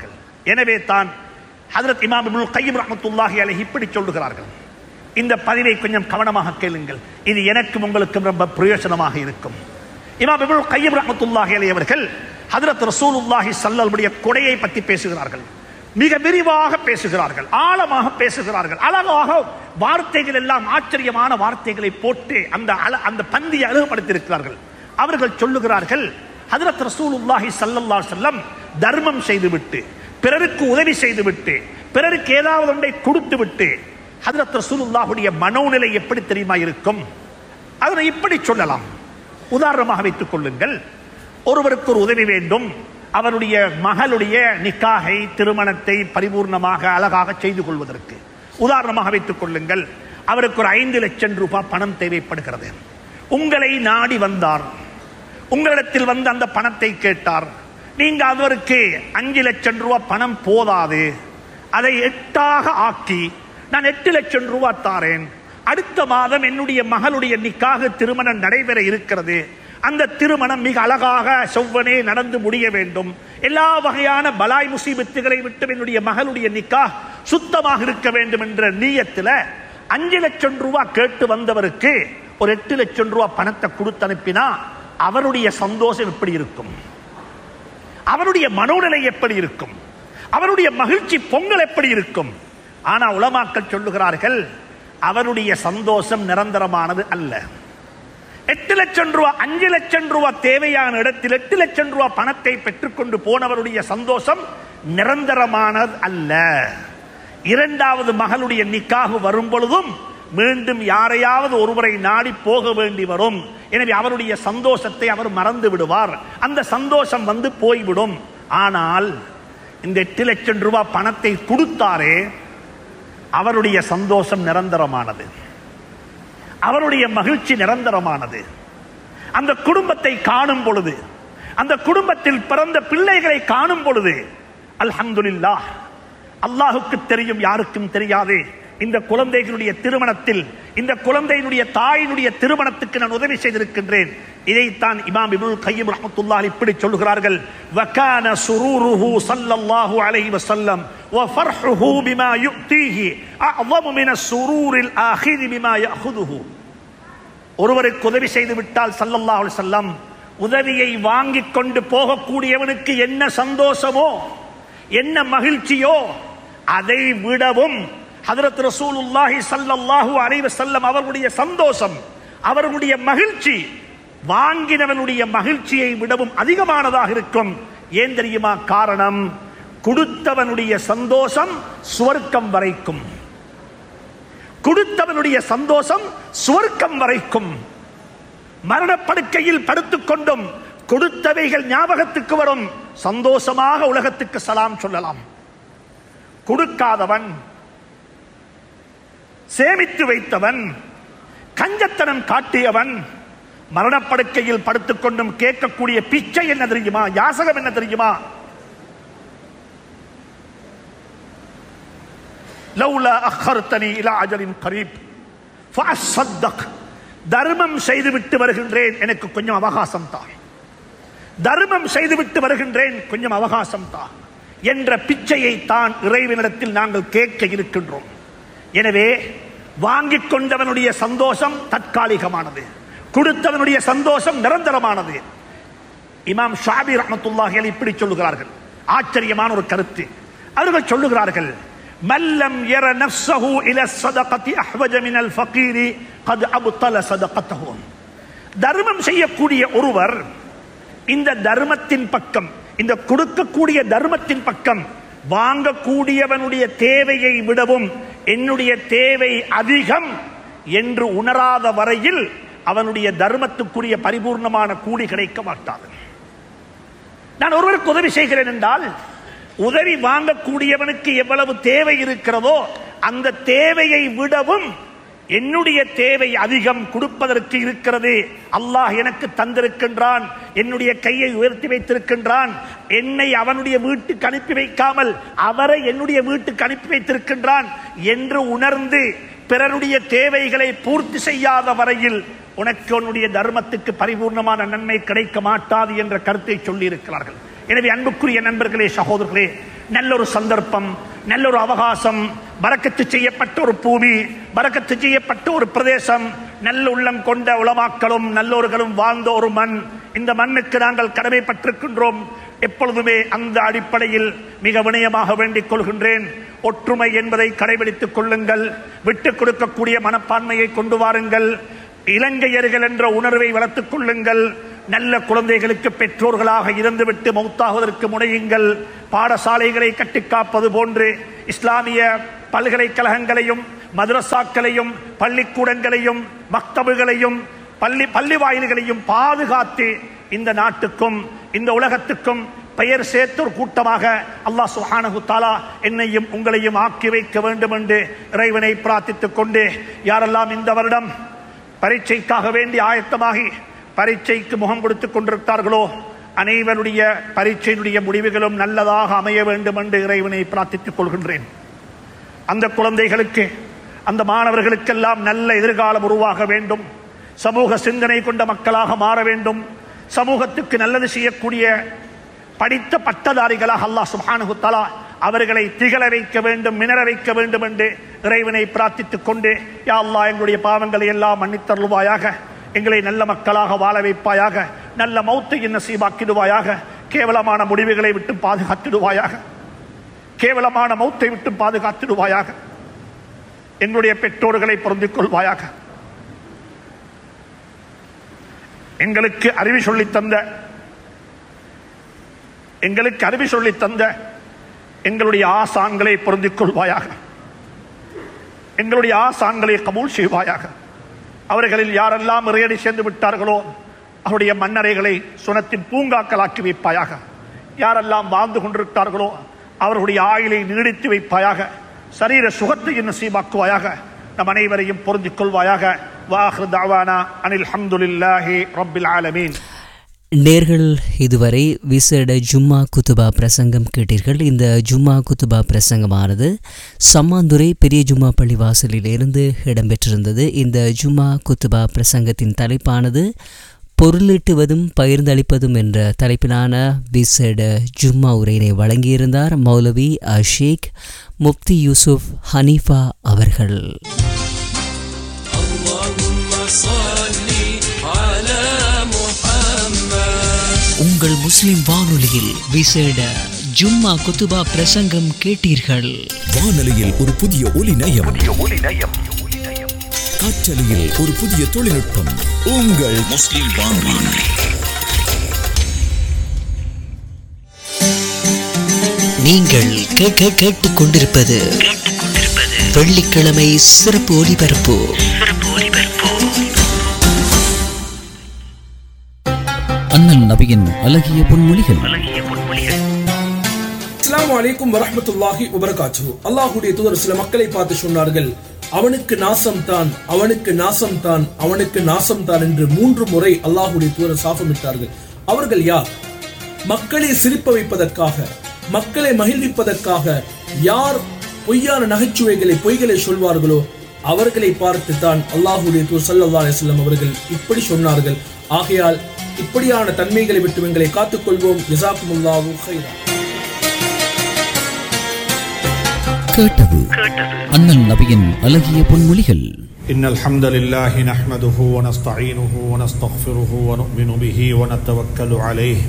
எனவே தான் ஹஜ்ரத் இமாம் இப்னுல் கய்யிம் ரஹ்மத்துல்லாஹி அலைஹி இப்படி சொல்லுகிறார்கள். இந்த பதிவை கொஞ்சம் கவனமாக கேளுங்கள், இது எனக்கும் உங்களுக்கும் ரொம்ப பிரயோஜனமாக இருக்கும். இமாம் இப்னுல் கய்யிம் ரஹ்மத்துல்லாஹி அலைஹி அவர்கள் ஹஜ்ரத் ரசூலுல்லாஹி ஸல்லல்லாஹு அலைஹி கொடையை பற்றி பேசுகிறார்கள். மிக விரிவாக பேசுகிறார்கள், ஆழமாக பேசுகிறார்கள், அழகாக வார்த்தைகள் எல்லாம் ஆச்சரியமான வார்த்தைகளை போட்டு அந்த அந்த பந்தியை அழகுபடுத்தியிருக்கிறார்கள். அவர்கள் சொல்லுகிறார்கள், ஹஜ்ரத் ரசூலுல்லாஹி ஸல்லல்லாஹு அலைஹி வஸல்லம் தர்மம் செய்துவிட்டு, பிறருக்கு உதவி செய்துவிட்டு, பிறருக்கு ஏதாவது ஒன்றை கொடுத்து விட்டு ஹஜ்ரத் ரசூலுல்லாஹுடைய மனோநிலை எப்படி தெரியுமா இருக்கும்? அதனை இப்படி சொல்லலாம். உதாரணமாக வைத்துக் கொள்ளுங்கள், ஒருவருக்கு ஒரு உதவி வேண்டும், அவருடைய மகளுடைய நிக்காகை திருமணத்தை பரிபூர்ணமாக அழகாக செய்து கொள்வதற்கு. உதாரணமாக வைத்துக் கொள்ளுங்கள், அவருக்கு ஒரு ஐந்து லட்சம் ரூபாய் பணம் தேவைப்படுகிறது. உங்களை நாடி வந்தார், உங்களிடத்தில் வந்து அந்த பணத்தை கேட்டார். நீங்க அவருக்கு அஞ்சு லட்சம் ரூபாய் பணம் போதாது, அதை எட்டாக ஆக்கி நான் எட்டு லட்சம் ரூபாய் தாரேன், அடுத்த மாதம் என்னுடைய மகளுடைய நிக்காக திருமணம் நடைபெற இருக்கிறது, அந்த திருமணம் மிக அழகாக செவ்வனே நடந்து முடிய வேண்டும், எல்லா வகையான பலாய் முசீபத்துகளை விட்டு என்னுடைய மகளுடைய நிக்கா சுத்தமாக இருக்க வேண்டும் என்ற நீயத்தில் அஞ்சு லட்சம் ரூபாய் கேட்டு வந்தவருக்கு ஒரு எட்டு லட்சம் ரூபாய் பணத்தை கொடுத்து அனுப்பினா அவருடைய சந்தோஷம் எப்படி இருக்கும்? அவருடைய மனோநிலை எப்படி இருக்கும்? அவருடைய மகிழ்ச்சி பொங்கல் எப்படி இருக்கும்? ஆனா உலமாக்கள் சொல்லுகிறார்கள், அவருடைய சந்தோஷம் நிரந்தரமானது அல்ல. எட்டு லட்சம் ரூபாய் அஞ்சு லட்சம் ரூபாய் தேவையான இடத்தில் எட்டு லட்சம் ரூபாய் பணத்தை பெற்றுக்கொண்டு போனவருடைய சந்தோஷம் நிரந்தரமானது அல்ல. இரண்டாவது மகளுடைய நிக்காக வரும் பொழுதும் மீண்டும் யாரையாவது ஒருவரை நாடி போக வேண்டி வரும். எனவே அவருடைய சந்தோஷத்தை அவர் மறந்து விடுவார், அந்த சந்தோஷம் வந்து போய்விடும். ஆனால் இந்த எட்டு லட்சம் ரூபாய் பணத்தை கொடுத்தாரே, அவருடைய சந்தோஷம் நிரந்தரமானது, அவருடைய மகிழ்ச்சி நிரந்தரமானது. அந்த குடும்பத்தை காணும் பொழுது, அந்த குடும்பத்தில் பிறந்த பிள்ளைகளை காணும் பொழுது அல்ஹம்துலில்லாஹ், அல்லாஹுக்கு தெரியும் யாருக்கும் தெரியாது, இந்த குழந்தைகளுடைய திருமணத்தில், இந்த குழந்தையினுடைய தாயினுடைய திருமணத்துக்கு நான் உதவி செய்திருக்கின்றேன். இதைத்தான் இமாம் இப்னுல் கய்யிம் ரஹ்மத்துல்லாஹி இப்படி சொல்லுகிறார்கள், வகான சுரூருஹு ஸல்லல்லாஹு அலைஹி வஸல்லம் வ ஃபர்ஹுஹு பிமா யுக்தீஹி அஅஸமு மின ஸுரூரில் ஆஹிரி பிமா யஅஹுதுஹு. ஒருவருக்கு உதவி செய்து விட்டால் ஸல்லல்லாஹு அலைஹி வஸல்லம் உதவியை வாங்கிக் கொண்டு போகக்கூடியவனுக்கு என்ன சந்தோஷமோ, என்ன மகிழ்ச்சியோ, அதை விடவும் ஹஜ்ரத் ரசூலுல்லாஹி ஸல்லல்லாஹு அலைஹி வஸல்லம் அவர்களுடைய சந்தோஷம், அவர்களுடைய மகிழ்ச்சி வாங்கினவனுடைய மகிழ்ச்சியை விடவும் அதிகமானதாக இருக்கும். ஏன் தெரியுமா காரணம்? கொடுத்தவனுடைய சந்தோஷம் சுவர்க்கம் வரைக்கும், கொடுத்தவனுடைய சந்தோஷம் சுவர்க்கம் வரைக்கும். மரணப்படுக்கையில் படுத்துக் கொண்டும் கொடுத்தவைகள் ஞாபகத்துக்கு வரும், சந்தோஷமாக உலகத்துக்கு சலாம் சொல்லலாம். கொடுக்காதவன், சேமித்து வைத்தவன், கஞ்சத்தனம் காட்டியவன் மரணப்படுக்கையில் படுத்துக் கொண்டும் கேட்கக்கூடிய பிச்சை என்ன தெரியுமா? யாசகம் என்ன தெரியுமா? லௌலா அഖர்தனி இலா அஜலின் கரீப் ஃபஅஸ்ஸதக். தர்மம் செய்துவிட்டு வருகின்றேன், எனக்கு கொஞ்சம் அவகாசம் தா. தர்மம் செய்துவிட்டு வருகின்றேன், கொஞ்சம் அவகாசம் தா என்ற பிச்சையை தான் இறைவனிடத்தில் நாங்கள் கேட்க இருக்கின்றோம். எனவே வாங்கிக் கொண்டவனுடைய சந்தோஷம் தற்காலிகமானது, கொடுத்தவனுடைய சந்தோஷம் நிரந்தரமானது. இமாம் ஷாபி ரஹ்மத்துல்லாஹி அலைஹி இப்படி சொல்லுகிறார்கள், ஆச்சரியமான ஒரு கருத்து. அவர்கள் சொல்லுகிறார்கள், மல்லம் யர நஃப்ஸஹு இல ஸதகதி அஹ்வஜ மினல் ஃபகீரி கத் அப்தல ஸதகதஹு. தர்மம் செய்யக்கூடிய ஒருவர் இந்த தர்மத்தின் பக்கம், இந்த கொடுக்கக்கூடிய தர்மத்தின் பக்கம் வாங்கக்கூடியவனுடைய தேவையை விடவும் என்னுடைய தேவை அதிகம் என்று உணராத வரையில் அவனுடைய தர்மத்துக்குரிய பரிபூர்ணமான கூலி கிடைக்க மாட்டாது. நான் ஒருவருக்கு உதவி செய்கிறேன் என்றால் உதவி வாங்கக்கூடியவனுக்கு எவ்வளவு தேவை இருக்கிறதோ அந்த தேவையை விடவும் என்னுடைய தேவை அதிகம் கொடுப்பதற்கு இருக்கிறது. அல்லாஹ் எனக்கு தந்திருக்கின்றான், என்னுடைய கையை உயர்த்தி வைத்திருக்கின்றான், என்னை அவனுடைய வீட்டுக்கு அனுப்பி வைக்காமல் அவரை என்னுடைய வீட்டுக்கு அனுப்பி வைத்திருக்கின்றான் என்று உணர்ந்து பிறருடைய தேவைகளை பூர்த்தி செய்யாத வரையில் உனக்கு உன்னுடைய தர்மத்துக்கு பரிபூர்ணமான நன்மை கிடைக்க மாட்டாது என்ற கருத்தை சொல்லி இருக்கிறார்கள். எனவே அன்புக்குரிய நண்பர்களே, சகோதரர்களே, நல்லொரு சந்தர்ப்பம், நல்லொரு அவகாசம், பரக்கத்து செய்யப்பட்ட ஒரு பூமி, பரக்கத்து செய்யப்பட்ட ஒரு பிரதேசம், நல்ல உள்ளம் கொண்ட உலமாக்களும் நல்லோர்களும் வாழ்ந்த ஒரு மண். இந்த மண்ணுக்கு நாங்கள் கடமைப்பட்டிருக்கின்றோம். எப்பொழுதுமே அந்த அடிப்படையில் மிக வினயமாக வேண்டிக் கொள்கின்றேன், ஒற்றுமை என்பதை கடைபிடித்துக் கொள்ளுங்கள். விட்டுக் கொடுக்கக்கூடிய மனப்பான்மையை கொண்டு வாருங்கள். இலங்கையர்கள் என்ற உணர்வை வளர்த்துக் கொள்ளுங்கள். நல்ல குழந்தைகளுக்கு பெற்றோர்களாக இருந்துவிட்டு மௌத்தாவதற்கு முனையுங்கள். பாடசாலைகளை கட்டிக்காப்பது போன்று இஸ்லாமிய பல்கலைக்கழகங்களையும் மதரசாக்களையும் பள்ளிக்கூடங்களையும் மக்தபுகளையும் பள்ளி பள்ளி வாயில்களையும் பாதுகாத்து இந்த நாட்டுக்கும் இந்த உலகத்துக்கும் பெயர் சேர்த்த ஒரு கூட்டமாக அல்லாஹ் சுப்ஹானஹு தஆலா என்னையும் உங்களையும் ஆக்கி வைக்க வேண்டும் என்று இறைவனை பிரார்த்தித்துக் கொண்டு, யாரெல்லாம் இந்த வருடம் பரீட்சைக்காக வேண்டி ஆயத்தமாகி பரீட்சைக்கு முகம் கொடுத்துக் கொண்டிருக்கிறார்களோ அனைவருடைய பரீட்சையினுடைய முடிவுகளும் நல்லதாக அமைய வேண்டும் என்று இறைவனை பிரார்த்தித்துக் கொள்கின்றேன். அந்த குழந்தைகளுக்கு, அந்த மாணவர்களுக்கெல்லாம் நல்ல எதிர்காலம் உருவாக வேண்டும். சமூக சிந்தனை கொண்ட மக்களாக மாற வேண்டும். சமூகத்துக்கு நல்லது செய்யக்கூடிய படித்த பட்டதாரிகளாக அல்லாஹ் சுப்ஹானஹு தஆலா அவர்களை திகழ வைக்க வேண்டும், மினர வைக்க வேண்டும் என்று இறைவனை பிரார்த்தித்துக் கொண்டு, யா அல்லாஹ் எங்களுடைய பாவங்களை எல்லாம் மன்னித்தருள்வாயாக, எங்களை நல்ல மக்களாக வாழ வைப்பாயாக, நல்ல மௌத்தை நசீபாக்கிடுவாயாக, கேவலமான முடிவுகளை விட்டு பாதுகாத்திடுவாயாக, கேவலமான மௌத்தை விட்டு பாதுகாத்திடுவாயாக, எங்களுடைய பெற்றோர்களை பொருந்திக் கொள்வாயாக, எங்களுக்கு அறிவு சொல்லி தந்த எங்களுக்கு அறிவு சொல்லி தந்த எங்களுடைய ஆசான்களை பொருந்திக் கொள்வாயாக, எங்களுடைய ஆசான்களை கபூல் செய்வாயாக. அவர்களில் யாரெல்லாம் இறையடி சேர்ந்து விட்டார்களோ அவருடைய மன்னரைகளை சுனத்தின் பூங்காக்களாக்கி வைப்பாயாக. யாரெல்லாம் வாழ்ந்து கொண்டிருக்கிறார்களோ அவர்களுடைய ஆயுளை நீடித்து வைப்பாயாக. சரீர சுகத்தை நசீபாக்குவாயாக. நம் அனைவரையும் பொருந்திக் கொள்வாயாக. வாஹிரு தஅவானா அனில் ஹம்துலில்லாஹி ரப்பில் ஆலமீன். நேர்கள் இதுவரை விசேட ஜும்மா குத்துபா பிரசங்கம் கேட்டீர்கள். இந்த ஜும்மா குத்துபா பிரசங்கமானது சம்மாந்துறை பெரிய ஜும்மா பள்ளிவாசலில் இருந்து இடம்பெற்றிருந்தது. இந்த ஜும்மா குத்துபா பிரசங்கத்தின் தலைப்பானது பொருளீட்டுவதும் பகிர்ந்தளிப்பதும் என்ற தலைப்பிலான விசேட ஜும்மா உரையினை வழங்கியிருந்தார் மௌலவி ஷேக் முப்தி யூசுப் ஹனீஃபா அவர்கள். உங்கள் முஸ்லிம் வானொலியில் விசேட ஜும்மா குத்துபா பிரசங்கம் கேட்டீர்கள். வானொலியில் ஒரு புதிய ஒலி நயம், காற்றலையில் ஒரு புதிய தொழில்நுட்பம். உங்கள் முஸ்லிம் வானொலி. நீங்கள் கேட்டுக் கொண்டிருப்பது வெள்ளிக்கிழமை சிறப்பு ஒலிபரப்பு. அண்ணல் நபியின் அழகிய பொன்மொழிகள். அஸ்ஸலாமு அலைக்கும் வரஹ்மத்துல்லாஹி வபரகாத்துஹு. அல்லாஹ்வுடைய தூதர் சில மக்களை பார்த்து சொன்னார்கள், அவனுக்கு நாசம் தான், அவனுக்கு நாசம் தான், அவனுக்கு நாசம் தான் என்று மூன்று முறை அல்லாஹ்வுடைய தூதர் சாபமிட்டார்கள். அவர்கள் யார்? மக்களை சிரிப்ப வைப்பதற்காக, மக்களை மகிழ்விப்பதற்காக யார் பொய்யான நகைச்சுவைகளை பொய்களை சொல்வார்களோ அவர்களை பார்த்து தான் அல்லாஹ்வுடைய தூதர் ஸல்லல்லாஹு அலைஹி வஸல்லம் அவர்கள் இப்படி சொன்னார்கள். ஆகையால் இப்படியான தன்மைகளை விட்டு எங்களை காத்துக்கொள்வோம். ஜஸாக்குமுல்லாஹு கைரா. கேட்டது அண்ணல் நபியின் அழகிய பொன்மொழிகள். இன்னல் ஹம்தலில்லாஹி நஹ்மதுஹு வ நஸ்தஈனுஹு வ நஸ்தக்ஃபிருஹு வ நு'மினு பிஹி வ நத்தவக்கலு அலைஹி.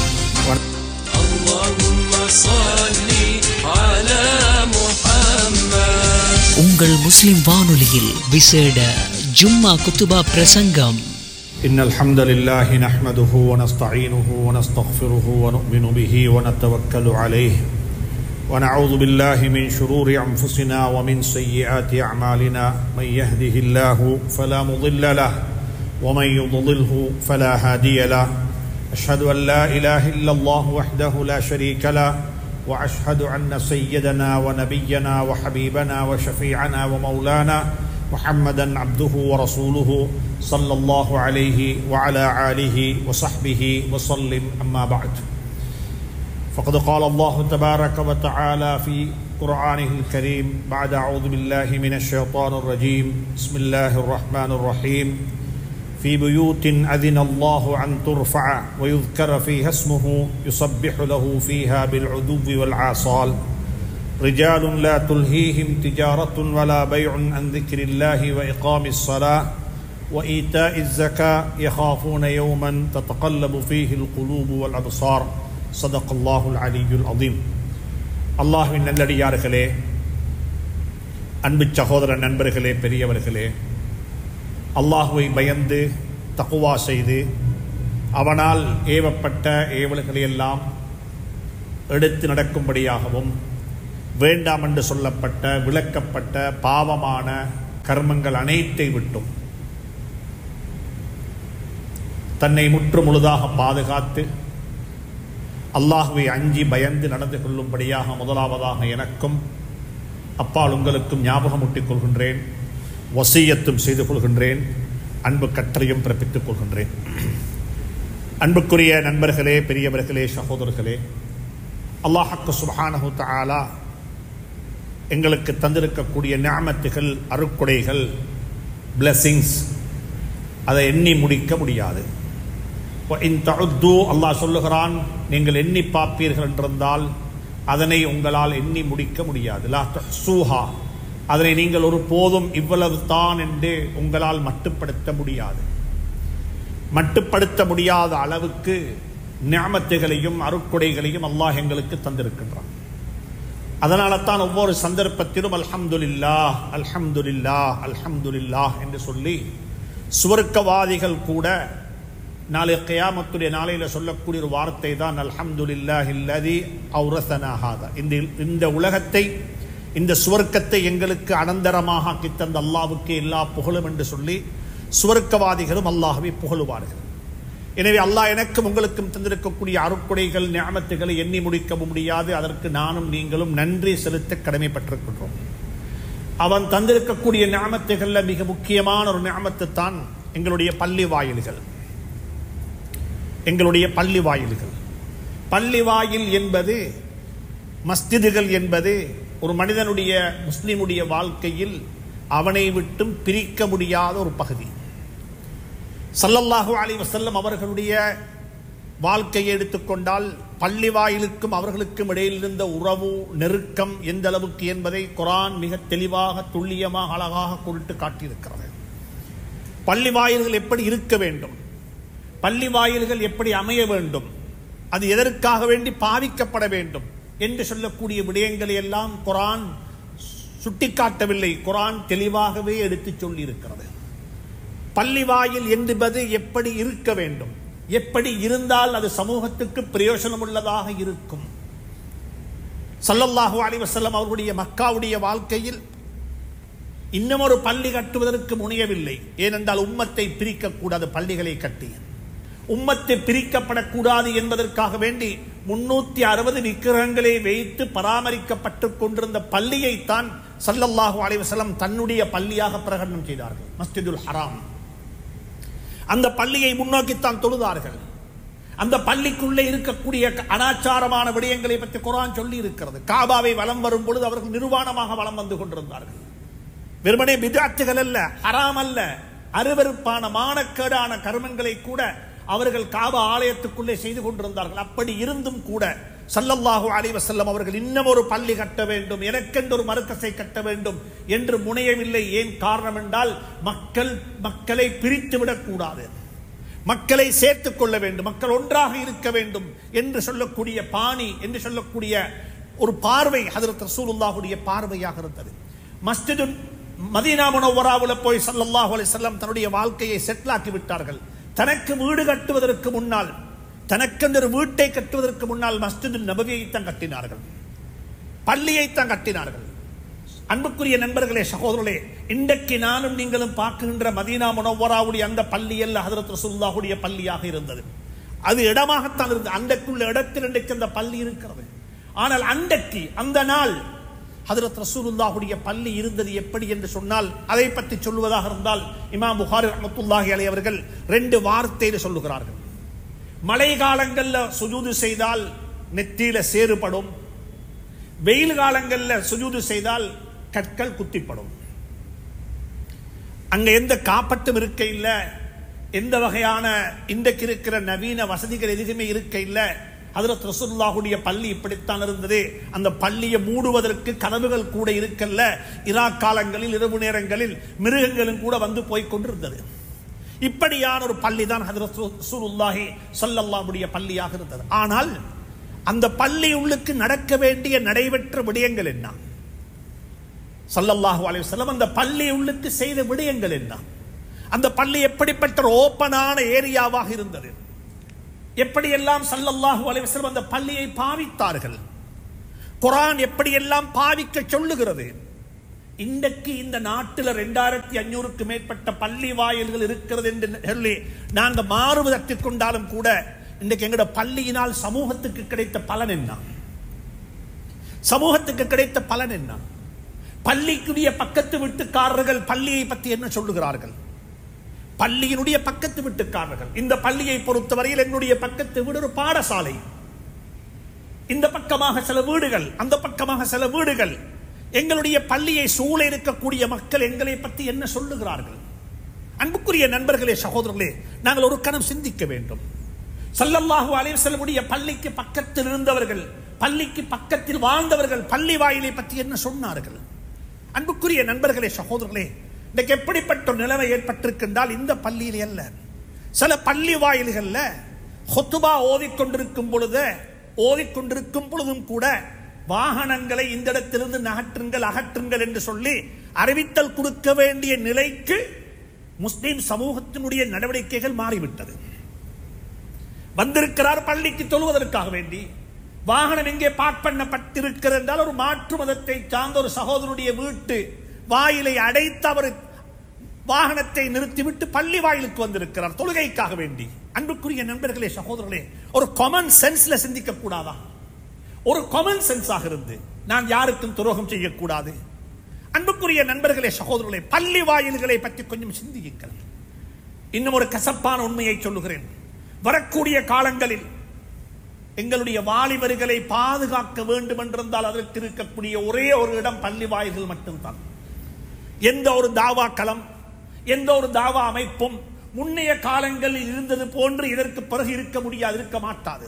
அல்லாஹும்ம ஸல்லி அலா முஹம்மத். உங்கள் முஸ்லிம் வானொலியில் விசேட ஜும்மா குத்துபா பிரசங்கம். إن الحمد لله نحمده ونستعينه ونستغفره ونؤمن به ونتوكل عليه ونعوذ بالله من شرور أنفسنا ومن سيئات أعمالنا من يهده الله فلا مضل له ومن يضلله فلا هادي له أشهد أن لا إله إلا الله وحده لا شريك له وأشهد أن سيدنا ونبينا وحبيبنا وشفيعنا ومولانا محمدا عبده ورسوله صلى الله عليه وعلى آله وصحبه وسلم. أما بعد فقد قال الله تبارك وتعالى في قرآنه الكريم بعد أعوذ بالله من الشيطان الرجيم بسم الله الرحمن الرحيم في بيوت أذن الله أن ترفع ويذكر فيها اسمه يسبح له فيها بالعدو والعاصال رجال لا تلهيهم تجارة ولا بيع عن ذكر الله وإقام الصلاة وإيتاء الزكاة يخافون يوما تتقلب فيه القلوب والأبصار صدق الله العلي العظيم. الله من நல்லடியார்களே, அன்பு சகோதர நண்பர்களே, பெரியவர்களே, அல்லாஹுவை பயந்து தக்குவா செய்து அவனால் ஏவப்பட்ட ஏவல்களையெல்லாம் எடுத்து நடக்கும்படியாகவும் வேண்டாம் என்று சொல்லப்பட்ட விளக்கப்பட்ட பாவமான கர்மங்கள் அனைத்தை விட்டும் தன்னை முற்று முழுதாக பாதுகாத்து அல்லாஹுவை அஞ்சி பயந்து நடந்து கொள்ளும்படியாக முதலாவதாக எனக்கும் அப்பால் உங்களுக்கும் ஞாபகமூட்டிக் கொள்கின்றேன், வசியத்தும் செய்து கொள்கின்றேன், அன்பு கட்டளையும் பிறப்பித்துக் கொள்கின்றேன். அன்புக்குரிய நண்பர்களே, பெரியவர்களே, சகோதரர்களே, அல்லாஹ் சுப்ஹானஹு தஆலா எங்களுக்கு தந்திருக்கக்கூடிய நிஅமத்துகள், அருட்கொடைகள், பிளெஸிங்ஸ், அதை எண்ணி முடிக்க முடியாது. அல்லாஹ் சொல்லுகிறான், நீங்கள் எண்ணி பார்ப்பீர்கள் என்றிருந்தால் அதனை உங்களால் எண்ணி முடிக்க முடியாது. லா தஹ்சூஹா, அதனை நீங்கள் ஒரு போதும் இவ்வளவு தான் என்று உங்களால் மட்டுப்படுத்த முடியாது. மட்டுப்படுத்த முடியாத அளவுக்கு நிஅமத்துகளையும் அருட்கொடைகளையும் அல்லாஹ் எங்களுக்கு தந்திருக்கின்றான். அதனால தான் ஒவ்வொரு சந்தர்ப்பத்திலும் அல்ஹம்துலில்லாஹ் அல்ஹம்துலில்லாஹ் அல்ஹம்துலில்லாஹ் என்று சொல்லி சுவர்க்கவாதிகள் கூட நாளை கியாமத்துடைய நாளையில் சொல்லக்கூடிய ஒரு வார்த்தை தான் அல்ஹம்துலில்லாஹில்லதி அவ்ரஸனா ஹாதா. இந்த இந்த உலகத்தை, இந்த சுவர்க்கத்தை எங்களுக்கு அனந்தரமாக ஆக்கி தந்த அல்லாஹ்வுக்கு எல்லா புகழும் என்று சொல்லி சுவர்க்கவாதிகளும் அல்லாஹ்வை புகழுவார்கள். எனவே அல்லாஹ் எனக்கும் உங்களுக்கும் தந்திருக்கக்கூடிய அருட்கொடைகள், நிஅமத்துகளை எண்ணி முடிக்க முடியாது. அதற்கு நானும் நீங்களும் நன்றி செலுத்த கடமைப்பட்டிருக்கின்றோம். அவன் தந்திருக்கக்கூடிய நிஅமத்துகள்ல மிக முக்கியமான ஒரு நிஅமத்து தான் எங்களுடைய பள்ளி வாயில்கள். எங்களுடைய பள்ளி வாயில்கள் பள்ளி வாயில் என்பது, மஸ்ஜிதுகள் என்பது ஒரு மனிதனுடைய, முஸ்லிமுடைய வாழ்க்கையில் அவனை விட்டும் பிரிக்க முடியாத ஒரு பகுதி. ஸல்லல்லாஹு அலைஹி வஸல்லம் அவர்களுடைய வாழ்க்கையை எடுத்துக்கொண்டால் பள்ளி வாயிலுக்கும் அவர்களுக்கும் இடையில் இருந்த உறவு, நெருக்கம் எந்த அளவுக்கு என்பதை குர்ஆன் மிக தெளிவாக, துல்லியமாக, அழகாக குறித்து காட்டியிருக்கிறது. பள்ளி வாயில்கள் எப்படி இருக்க வேண்டும், பள்ளி வாயில்கள் எப்படி அமைய வேண்டும், அது எதற்காக வேண்டி பாவிக்கப்பட வேண்டும் என்று சொல்லக்கூடிய விடயங்களை எல்லாம் குர்ஆன் சுட்டிக்காட்டவில்லை, குர்ஆன் தெளிவாகவே எடுத்து சொல்லி இருக்கிறது. பள்ளி வாயில் என்பது எப்படி இருக்க வேண்டும், எப்படி இருந்தால் அது சமூகத்துக்கு பிரயோஜனம் உள்ளதாக இருக்கும். ஸல்லல்லாஹு அலைஹி வஸல்லம் அவர்களுடைய மக்காவுடைய வாழ்க்கையில் இன்னும் ஒரு பள்ளி கட்டுவதற்கு முனையவில்லை. ஏனென்றால் உம்மத்தை பிரிக்கக்கூடாது, பள்ளிகளை கட்டி உம்மத்தை பிரிக்கப்படக்கூடாது என்பதற்காக வேண்டி முன்னூத்தி அறுபது விக்கிரகங்களை வைத்து பராமரிக்கப்பட்டு கொண்டிருந்த பள்ளியைத்தான் ஸல்லல்லாஹு அலைஹி வஸல்லம் தன்னுடைய பள்ளியாக பிரகடனம் செய்தார்கள், மஸ்ஜிதுல் ஹராம். அந்த பள்ளியை முன்னோக்கித்தான் தொழுதார்கள். அந்த பள்ளிக்குள்ளே இருக்கக்கூடிய அனாச்சாரமான விடயங்களை பற்றி குர்ஆன் சொல்லி இருக்கிறது. காபாவை வலம் வரும் பொழுது அவர்கள் நிர்வாணமாக வலம் வந்து கொண்டிருந்தார்கள். வெறுமனே பித்அத்துகள் அல்ல, ஹராம் அல்ல, அருவருப்பான மானக்கேடான கர்மங்களை கூட அவர்கள் காபா ஆலயத்துக்குள்ளே செய்து கொண்டிருந்தார்கள். அப்படி இருந்தும் கூட ஸல்லல்லாஹு அலைஹி வஸல்லம் அவர்கள் இன்னும் ஒரு பள்ளி கட்ட வேண்டும், எனக்கென்று ஒரு மர்கஸை கட்ட வேண்டும் என்று முனையவில்லை. ஏன் காரணம் என்றால் மக்கள் மக்களை பிரித்து விடக்கூடாது, மக்களை சேர்த்துக் கொள்ள வேண்டும், மக்கள் ஒன்றாக இருக்க வேண்டும் என்று சொல்லக்கூடிய பாணி, என்று சொல்லக்கூடிய ஒரு பார்வை ஹஜ்ரத் ரசூலுல்லாஹுடைய பார்வையாக இருந்தது. மஸ்ஜிது மதீனா முனவ்வராவுல போய் ஸல்லல்லாஹு அலைஹி வஸல்லம் தன்னுடைய வாழ்க்கையை செட்டில் ஆக்கி விட்டார்கள். தனக்கு வீடு கட்டுவதற்கு முன்னால், தனக்கென்று ஒரு வீட்டை கட்டுவதற்கு முன்னால் மஸ்ஜிது நபவியைத்தான் கட்டினார்கள், பள்ளியைத்தான் கட்டினார்கள். அன்புக்குரிய நண்பர்களே, சகோதரர்களே, இன்றைக்கு நானும் நீங்களும் பார்க்கின்ற மதீனா முனவ்வராவுடைய அந்த பள்ளியல்ல ஹஜ்ரத் ரசூலுல்லாஹுடைய பள்ளியாக இருந்தது. அது இடமாகத்தான் இருந்தது. அன்றைக்குள்ள இடத்தில் இன்றைக்கு அந்த பள்ளி இருக்கிறது. ஆனால் அன்றைக்கு அந்த நாள் ஹஜ்ரத் ரசூலுல்லாஹுடைய பள்ளி இருந்தது எப்படி என்று சொன்னால், அதை பற்றி சொல்வதாக இருந்தால் இமாம் புகாரி ரஹ்மத்துல்லாஹி அலைஹி அவர்கள் ரெண்டு வார்த்தையில சொல்லுகிறார்கள். மழை காலங்கள்ல சுஜூது செய்தால் நெத்தியில சேறுபடும், வெயில் காலங்கள்ல சுஜூது செய்தால் கற்கள் குத்திப்படும். அங்க எந்த காப்பட்டும் இருக்க இல்ல, எந்த வகையான இன்றைக்கு இருக்கிற நவீன வசதிகள் எதுவுமே இருக்க இல்லை. ஹஜ்ரத் ரசூலுல்லாஹுடைய பள்ளி இப்படித்தான் இருந்தது. அந்த பள்ளியை மூடுவதற்கு கதவுகள் கூட இருக்கல்ல. இரா காலங்களில் இரவு நேரங்களில் மிருகங்களும் கூட வந்து போய் கொண்டிருந்தது. இப்படியான ஒரு பள்ளி தான் ஹஜ்ரத் ரசூலுல்லாஹி ஸல்லல்லாஹுடைய பள்ளியாக இருந்தது. ஆனால் அந்த பள்ளி உள்ளுக்கு நடக்க வேண்டிய நடைபெற்ற விடயங்கள் என்ன? ஸல்லல்லாஹு அலைஹி வஸல்லம் அந்த பள்ளி உள்ளுக்கு செய்த விடயங்கள் என்ன? அந்த பள்ளி எப்படிப்பட்ட ஒரு ஓப்பனான ஏரியாவாக இருந்தது? எப்படியெல்லாம் ஸல்லல்லாஹு அலைஹி வஸல்லம் அந்த பள்ளியை பாவித்தார்கள்? குர்ஆன் எப்படியெல்லாம் பாவிக்க சொல்லுகிறது? இன்றைக்கு இந்த நாட்டில் ரெண்டாயிரத்தி அஞ்சூறுக்கு மேற்பட்ட பள்ளி வாயில்கள் இருக்கிறது என்று சொல்லி நாங்கள் மாறுவதற்கு கொண்டாலும் கூட இன்றைக்கு எங்களோட பள்ளியினால் சமூகத்துக்கு கிடைத்த பலன் என்ன? சமூகத்துக்கு கிடைத்த பலன் என்ன? பள்ளிக்குரிய பக்கத்து வீட்டுக்காரர்கள் பள்ளியை பற்றி என்ன சொல்லுகிறார்கள்? பள்ளியினுடைய பக்கத்து வீட்டுக்காரர்கள், இந்த பள்ளியை பொறுத்தவரையில் என்னுடைய பக்கத்து வீடு ஒரு பாடசாலை. இந்த பக்கமாக சில வீடுகள், அந்த பக்கமாக சில வீடுகள். எங்களுடைய பள்ளியை சூழ இருக்கக்கூடிய மக்கள் எங்களை பற்றி என்ன சொல்லுகிறார்கள்? அன்புக்குரிய நண்பர்களே, சகோதரர்களே, நாங்கள் ஒரு கணம் சிந்திக்க வேண்டும். ஸல்லல்லாஹு அலைஹி வஸல்லம் பள்ளிக்கு பக்கத்தில் இருந்தவர்கள், பள்ளிக்கு பக்கத்தில் வாழ்ந்தவர்கள் பள்ளி வாயிலை பற்றி என்ன சொன்னார்கள்? அன்புக்குரிய நண்பர்களே, சகோதரர்களே, இன்றைக்கு எப்படிப்பட்ட நிலைமை ஏற்பட்டிருக்கின்றால் இந்த பள்ளியில் அல்ல, சில பள்ளி வாயில்கள்ல ஹுத்பா ஓதிக்கொண்டிருக்கும் பொழுது ஓதிக்கொண்டிருக்கும் பொழுதும் கூட வாகனங்களை இந்த இடத்திலிருந்து நகற்றுங்கள் அகற்றுங்கள் என்று சொல்லி அறிவித்தல் கொடுக்க வேண்டிய நிலைக்கு முஸ்லிம் சமூகத்தினுடைய நடவடிக்கைகள் மாறிவிட்டது. வந்திருக்கிறார் பள்ளிக்கு தொழுவதற்காக வேண்டி, வாகனம் எங்கே பார்க் பண்ணப்பட்டிருக்கிறது என்றால் ஒரு மாற்று மதத்தை சார்ந்த ஒரு சகோதரனுடைய வீட்டு வாயிலை அடைத்து அவர் வாகனத்தை நிறுத்திவிட்டு பள்ளி வாயிலுக்கு வந்திருக்கிறார் தொழுகைக்காக வேண்டி. அன்புக்குரிய நண்பர்களே, சகோதரர்களே, ஒரு காமன் சென்ஸ்ல சிந்திக்க கூடாதா? ஒரு காமன் சென்ஸாக இருந்து நான் யாருக்கும் துரோகம் செய்யக்கூடாது. அன்புக்குரிய நண்பர்களே, சகோதரர்களே, பள்ளி வாயில்களை பற்றி கொஞ்சம் சிந்தியுங்கள். இன்னும் ஒரு கசப்பான உண்மையை சொல்லுகிறேன். வரக்கூடிய காலங்களில் எங்களுடைய வாலிபர்களை பாதுகாக்க வேண்டும் என்றிருந்தால் அதற்கு இருக்கக்கூடிய ஒரே ஒரு இடம் பள்ளி வாயில்கள் மட்டும்தான். எந்த ஒரு தாவா களம், எந்த ஒரு தாவா அமைப்பும் முன்னைய காலங்களில் இருந்தது போன்று இதற்கு பிறகு இருக்க முடியாது, இருக்க மாட்டாது.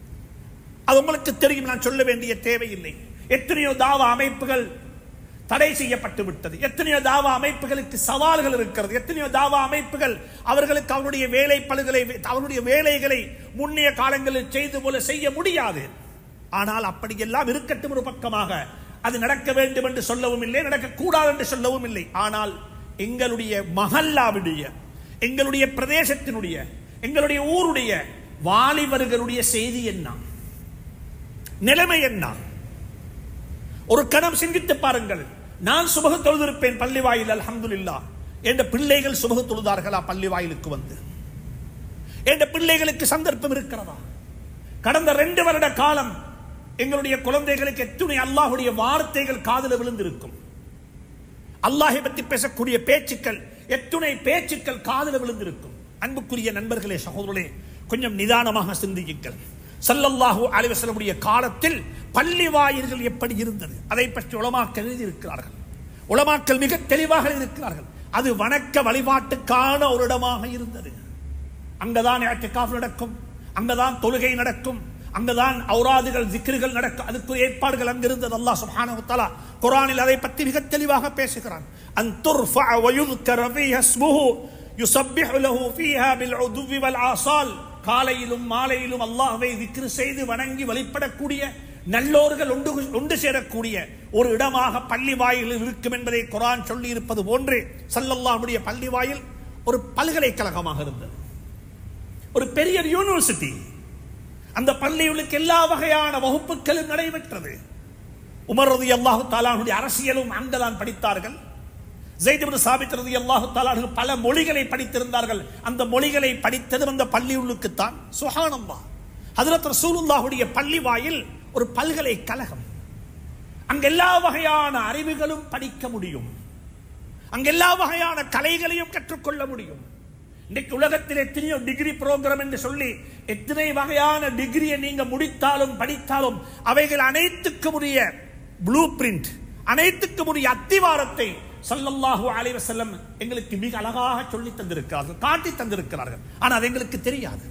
அது உங்களுக்கு தெரியும், நான் சொல்ல வேண்டிய தேவையில்லை. எத்தனையோ தாவா அமைப்புகள் தடை செய்யப்பட்டு விட்டது. எத்தனையோ தாவா அமைப்புகளுக்கு சவால்கள் இருக்கிறது. எத்தனையோ தாவா அமைப்புகள் அவர்களுக்கு அவருடைய வேலை பழுகளை அவருடைய வேலைகளை முன்னைய காலங்களில் செய்து போல செய்ய முடியாது. ஆனால் அப்படியெல்லாம் இருக்கட்டும் ஒரு பக்கமாக, அது நடக்க வேண்டும் என்று சொல்லவும் இல்லை, நடக்கக்கூடாது என்று சொல்லவும் இல்லை. ஆனால் எங்களுடைய மஹல்லாவுடைய, எங்களுடைய பிரதேசத்தினுடைய, எங்களுடைய ஊருடைய வாலிபர்களுடைய செய்தி என்ன, நிலைமை என்ன? ஒரு கணம் சிந்தித்து பாருங்கள். நான் சுபஹ் தொழுதிருப்பேன் பள்ளி வாயில், அல்ஹம்துலில்லாஹ். என்ற பிள்ளைகள் சுபஹ் தொழுதார்களா பள்ளி வாயிலுக்கு வந்து? என்ற பிள்ளைகளுக்கு சந்தர்ப்பம் இருக்கிறதா? கடந்த ரெண்டு வருட காலம் எங்களுடைய குழந்தைகளுக்கு எத்தனை அல்லாஹுடைய வார்த்தைகள் காதில் விழுந்திருக்கும். அல்லாஹை பற்றி பேசக்கூடிய பேச்சுக்கள், எத்துணை பேச்சுக்கள் காதில் விழுந்திருக்கும். அன்புக்குரிய நண்பர்களே, சகோதரர்களே, கொஞ்சம் நிதானமாக சிந்தியுங்கள். ஸல்லல்லாஹு அலைஹி வஸல்லம் காலத்தில் பள்ளி வாயில்கள் எப்படி இருந்தது அதை பற்றி உலமாக்கள் எழுதியிருக்கிறார்கள். உலமாக்கள் மிக தெளிவாக இருக்கிறார்கள். அது வணக்க வழிபாட்டுக்கான ஒரு இடமாக இருந்தது. அங்கதான் இஅ்திகாஃப் நடக்கும், அங்கதான் தொழுகை நடக்கும், அங்கதான் ஔராதுகள் ஜிக்ருகள் நடக்கும். அதுக்கு ஏற்பாடுகள் அங்கிருந்தது. அல்லாஹ் சுப்ஹானஹு வ தஆலா குர்ஆனில் அதை பற்றி மிக தெளிவாக பேசுகிறான். அன் துர்ஃபஅ வ யுذ்கர ஃபீஹா இஸ்முஹு யுஸப்பிஹு லஹு ஃபீஹா பில் உதுவி வல் ஆசால். காலையிலும் மாலையிலும் அல்லாஹ்வை திக்ர் செய்து வணங்கி வழிபடக்கூடிய நல்லோர்கள் ஒன்று ஒன்று சேரக்கூடிய ஒரு இடமாக பள்ளி வாயிலில் இருக்கும் என்பதை குர்ஆன் சொல்லி இருப்பது போன்று ஸல்லல்லாஹுடைய பள்ளி வாயில் ஒரு பல்கலைக்கழகமாக இருந்தது, ஒரு பெரிய யூனிவர்சிட்டி. அந்த பள்ளிகளுக்கு எல்லா வகையான வகுப்புகளும் நடைபெற்றது. உமர் ரலியல்லாஹு தஆலா அன்ஹுடைய அரசியலும் அங்கதான் படித்தார்கள். ஸைத் இப்னு சாபித் ரலியல்லாஹு தஆலா அன்ஹு பல மொழிகளை படித்திருந்தார்கள். அந்த மொழிகளை படித்தது அந்த பள்ளியுள்ளுக்குத்தான். சுப்ஹானல்லாஹ். ஹஜ்ரத் ரசூலுல்லாஹுடைய பள்ளி வாயில் ஒரு பல்கலைக்கழகம். அங்க எல்லா வகையான அறிவுகளும் படிக்க முடியும், அங்க எல்லா வகையான கலைகளையும் கற்றுக்கொள்ள முடியும். இன்னைக்கு உலகத்தில் எத்தனையோ டிகிரி புரோகிராம் என்று சொல்லி எத்தனை வகையான டிகிரியை நீங்க முடித்தாலும் படித்தாலும் அவைகள் அனைத்துக்கும் உரிய ப்ளூ பிரிண்ட், அனைத்துக்கும் உரிய அத்திவாரத்தை ஸல்லல்லாஹு அலைஹி வஸல்லம் எங்களுக்கு மிக அழகாக சொல்லி தந்திருக்கிறார்கள், காட்டி தந்திருக்கிறார்கள். ஆனால் அது எங்களுக்கு தெரியாது.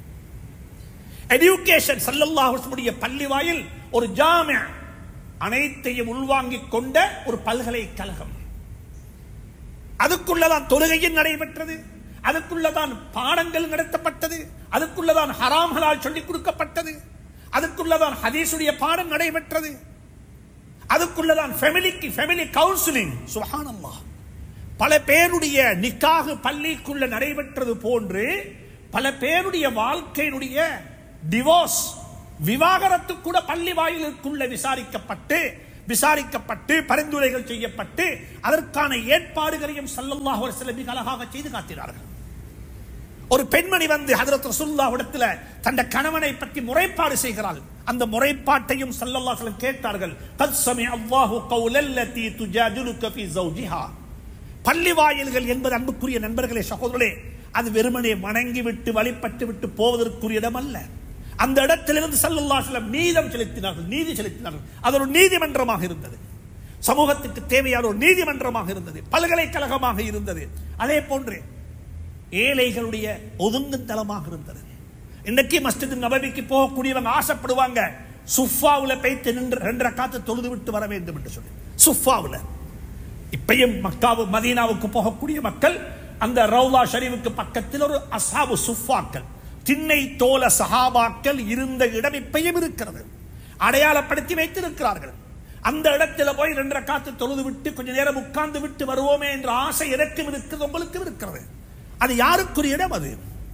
எஜுகேஷன் ஸல்லல்லாஹு அலைஹி வஸல்லம் பள்ளி வாயில் ஒரு ஜாமிஅ, அனைத்தையும் உள்வாங்கிக் கொண்ட ஒரு பல்கலைக்கழகம். அதுக்குள்ளதான் தொழுகையும் நடைபெற்றது, அதுக்குள்ளதான் பாடங்கள் நடத்தப்பட்டது, அதுக்குள்ளதான் ஹராம் ஹலால் சொல்லிக் கொடுக்கப்பட்டது, அதுக்குள்ளதான் ஹதீஸுடைய பாடம் நடைபெற்றது, அதுக்குள்ளதான் ஃபேமிலிக்கு ஃபேமிலி கவுன்சிலிங். சுப்ஹானல்லாஹ். பல பேருடைய நிக்காஹ் பள்ளிக்குள்ள நடைபெற்றது போன்று பல பேருடைய வாழ்க்கையினுடைய டிவோர்ஸ், விவாகரத்து கூட பள்ளி வாயிலுக்குள்ள விசாரிக்கப்பட்டு விசாரிக்கப்பட்டு பரிந்துரைகள் செய்யப்பட்டு அதற்கான ஏற்பாடுகளையும் ஸல்லல்லாஹு அலைஹி வஸல்லம் மிக அழகாக செய்து காட்டினார்கள். ஒரு பெண்மணி வந்து ஹஜ்ரத் ரசூலுல்லாஹ் இடத்துல தன் கணவனை பற்றி முறைப்பாடு செய்கிறாள். அந்த முறைப்பாட்டையும் ஸல்லல்லாஹு அலைஹி வஸல்லம் கேட்டார்கள். கத் சமிஅ அல்லாஹு கௌலல்லதி துஜாதிலுக ஃபீ ஜௌஜிஹா. பள்ளி வாயில்கள் என்பது அன்புக்குரிய நண்பர்களே, சகோதரர்களே, அது வெறுமனே வணங்கி விட்டு வழிபட்டு விட்டு போவதற்குரிய இடம் அல்ல. அந்த இடத்திலிருந்து ஸல்லல்லாஹு அலைஹி வஸல்லம் நீதம் செலுத்தினார்கள், நீதி செலுத்தினார்கள். அது ஒரு நீதிமன்றமாக இருந்தது, சமூகத்துக்கு தேவையான ஒரு நீதிமன்றமாக இருந்தது, பல்கலைக்கழகமாக இருந்தது. அதே போன்று ஏழைகளுடைய ஒதுங்கும் தளமாக இருந்தது. இன்னைக்கு மஸ்ஜித் நபவிக்கு போகக்கூடியவங்க ஆசைப்படுவாங்க, சுஃபாவில் போய்த்து நின்று ரெண்டு ரக்காத்து தொழுது விட்டு வர வேண்டும் என்று சொல்லி. சுஃபாவில் இப்பயும் மக்காவு மதீனாவுக்கு போகக்கூடிய மக்கள் அந்த ரவுலா ஷரீஃபுக்கு பக்கத்தில் ஒரு அஸ்ஹாபு சுஃபாக்கள், திண்ணை தோல சஹாபாக்கள் இருந்த இடம் இப்பயும் இருக்கிறது, அடையாளப்படுத்தி வைத்திருக்கிறார்கள். அந்த இடத்துல போய் ரெண்டு ரக்காத்து தொழுது விட்டு கொஞ்ச நேரம் உட்கார்ந்து விட்டு வருவோமே என்ற ஆசை எனக்கும் இருக்கிறது, உங்களுக்கும் இருக்கிறது. அது யாருக்குரிய இடம்? அது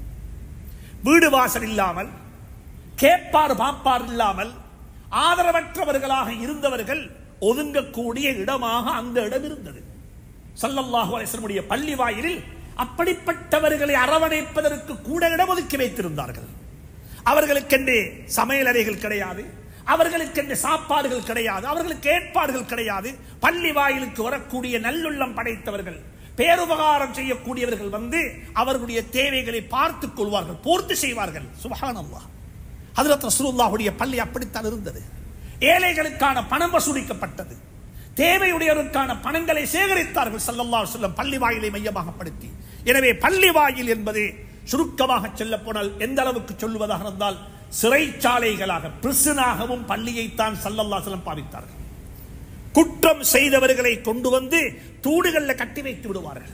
வீடு வாசல் இல்லாமல், கேட்பார் பாப்பார் இல்லாமல், ஆதரவற்றவர்களாக இருந்தவர்கள் ஒதுங்கக்கூடிய இடமாக அந்த இடம் இருந்தது. ஸல்லல்லாஹு அலைஹி வஸல்லம் பள்ளி வாயிலில் அப்படிப்பட்டவர்களை அரவணைப்பதற்கு கூட இடம் ஒதுக்கி வைத்திருந்தார்கள். அவர்களுக்கென்று சமையல் அறைகள் கிடையாது, அவர்களுக்கென்று சாப்பாடுகள் கிடையாது, அவர்களுக்கு ஏற்பாடுகள் கிடையாது. பள்ளி வாயிலுக்கு வரக்கூடிய நல்லுள்ளம் படைத்தவர்கள், பேருபகாரம் செய்யக்கூடியவர்கள் வந்து அவர்களுடைய தேவைகளை பார்த்துக் கொள்வார்கள், பூர்த்தி செய்வார்கள். சுப்ஹானல்லாஹ். ஹஜ்ரத் ரசூலுல்லாஹுடைய பள்ளி அப்படித்தான் இருந்தது. ஏழைகளுக்கான பணம் வசூலிக்கப்பட்டது, தேவையுடையவருக்கான பணங்களை சேகரித்தார்கள் ஸல்லல்லாஹு அலைஹி வஸல்லம் பள்ளி வாயிலை மையமாகப்படுத்தி. எனவே பள்ளி வாயில் என்பது சுருக்கமாக சொல்ல போனால் எந்த அளவுக்கு சொல்லுவதாக இருந்தால் சிறைச்சாலைகளாக, பிரிசனாகவும் பள்ளியைத்தான் ஸல்லல்லாஹு அலைஹி வஸல்லம் பாவித்தார்கள். குற்றம் செய்தவர்களை கொண்டு வந்து தூடுகள்ல கட்டி வைத்து விடுவார்கள்.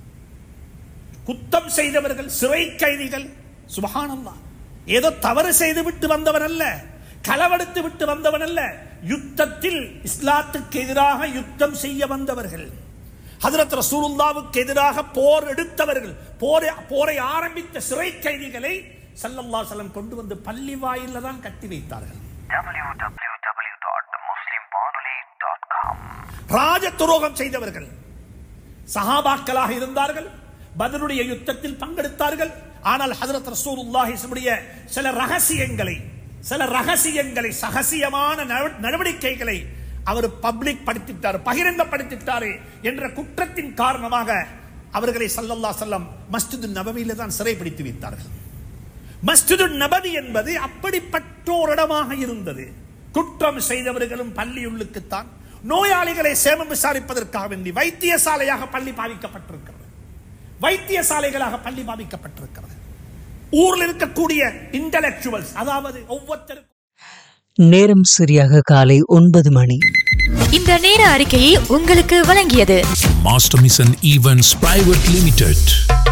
குற்றம் செய்தவர்கள் சிறை கைதிகள். சுப்ஹானல்லாஹ். ஏதோ தவறு செய்து விட்டு வந்தவன் அல்ல, களவெடுத்து விட்டு வந்தவன் அல்ல, யுத்தத்தில் இஸ்லாத்துக்கு எதிராக யுத்தம் செய்ய வந்தவர்கள், ஹஜ்ரத் ரசூலுல்லாஹ்வுக்கு எதிராக போர் எடுத்தவர்கள், போரை போரை ஆரம்பித்த சிறை கைதிகளை ஸல்லல்லாஹு அலைஹி வஸல்லம் கொண்டு வந்து பள்ளி வாயில்ல தான் கட்டி வைத்தார்கள். டபிள்யூ டபிள்யூ டபிள்யூ டாட் முஸ்லிம் வானொலி டாட் காம். ராஜ துரோகம் செய்தவர்கள் சஹாபாக்களாக இருந்தார்கள், பத்ருடைய யுத்தத்தில் பங்கெடுத்தார்கள். ஆனால் ஹஜ்ரத் ரசூலுல்லாஹி சில ரகசியங்களை சில ரகசியங்களை ரகசியமான நடவடிக்கைகளை அவர் பப்ளிக் படுத்திட்டார், பகிரங்கப்படுத்திட்டார் என்ற குற்றத்தின் காரணமாக அவர்களை ஸல்லல்லாஹு அலைஹி வஸல்லம் மஸ்ஜிது நபவியில தான் சிறைப்பிடித்து வைத்தார்கள். மஸ்ஜிது நபவி என்பது அப்படிப்பட்ட ஒரு இடமாக இருந்தது. குற்றம் செய்தவர்களும் பள்ளியுள்ளுக்குத்தான், நோயாளிகளை சேமம் விசாரிப்பதற்காக வேண்டி வைத்தியசாலையாக பள்ளி பாவிக்கப்பட்டிருக்கிறது, வைத்தியசாலைகளாக பள்ளி பாவிக்கப்பட்டிருக்கிறது. ஊரில் இருக்கக்கூடிய இன்டலெக்சுவல்ஸ், அதாவது ஒவ்வொருத்தருக்கும். நேரம் சரியாக காலை ஒன்பது மணி. இந்த நேர அறிக்கையை உங்களுக்கு வழங்கியது master mission events private limited.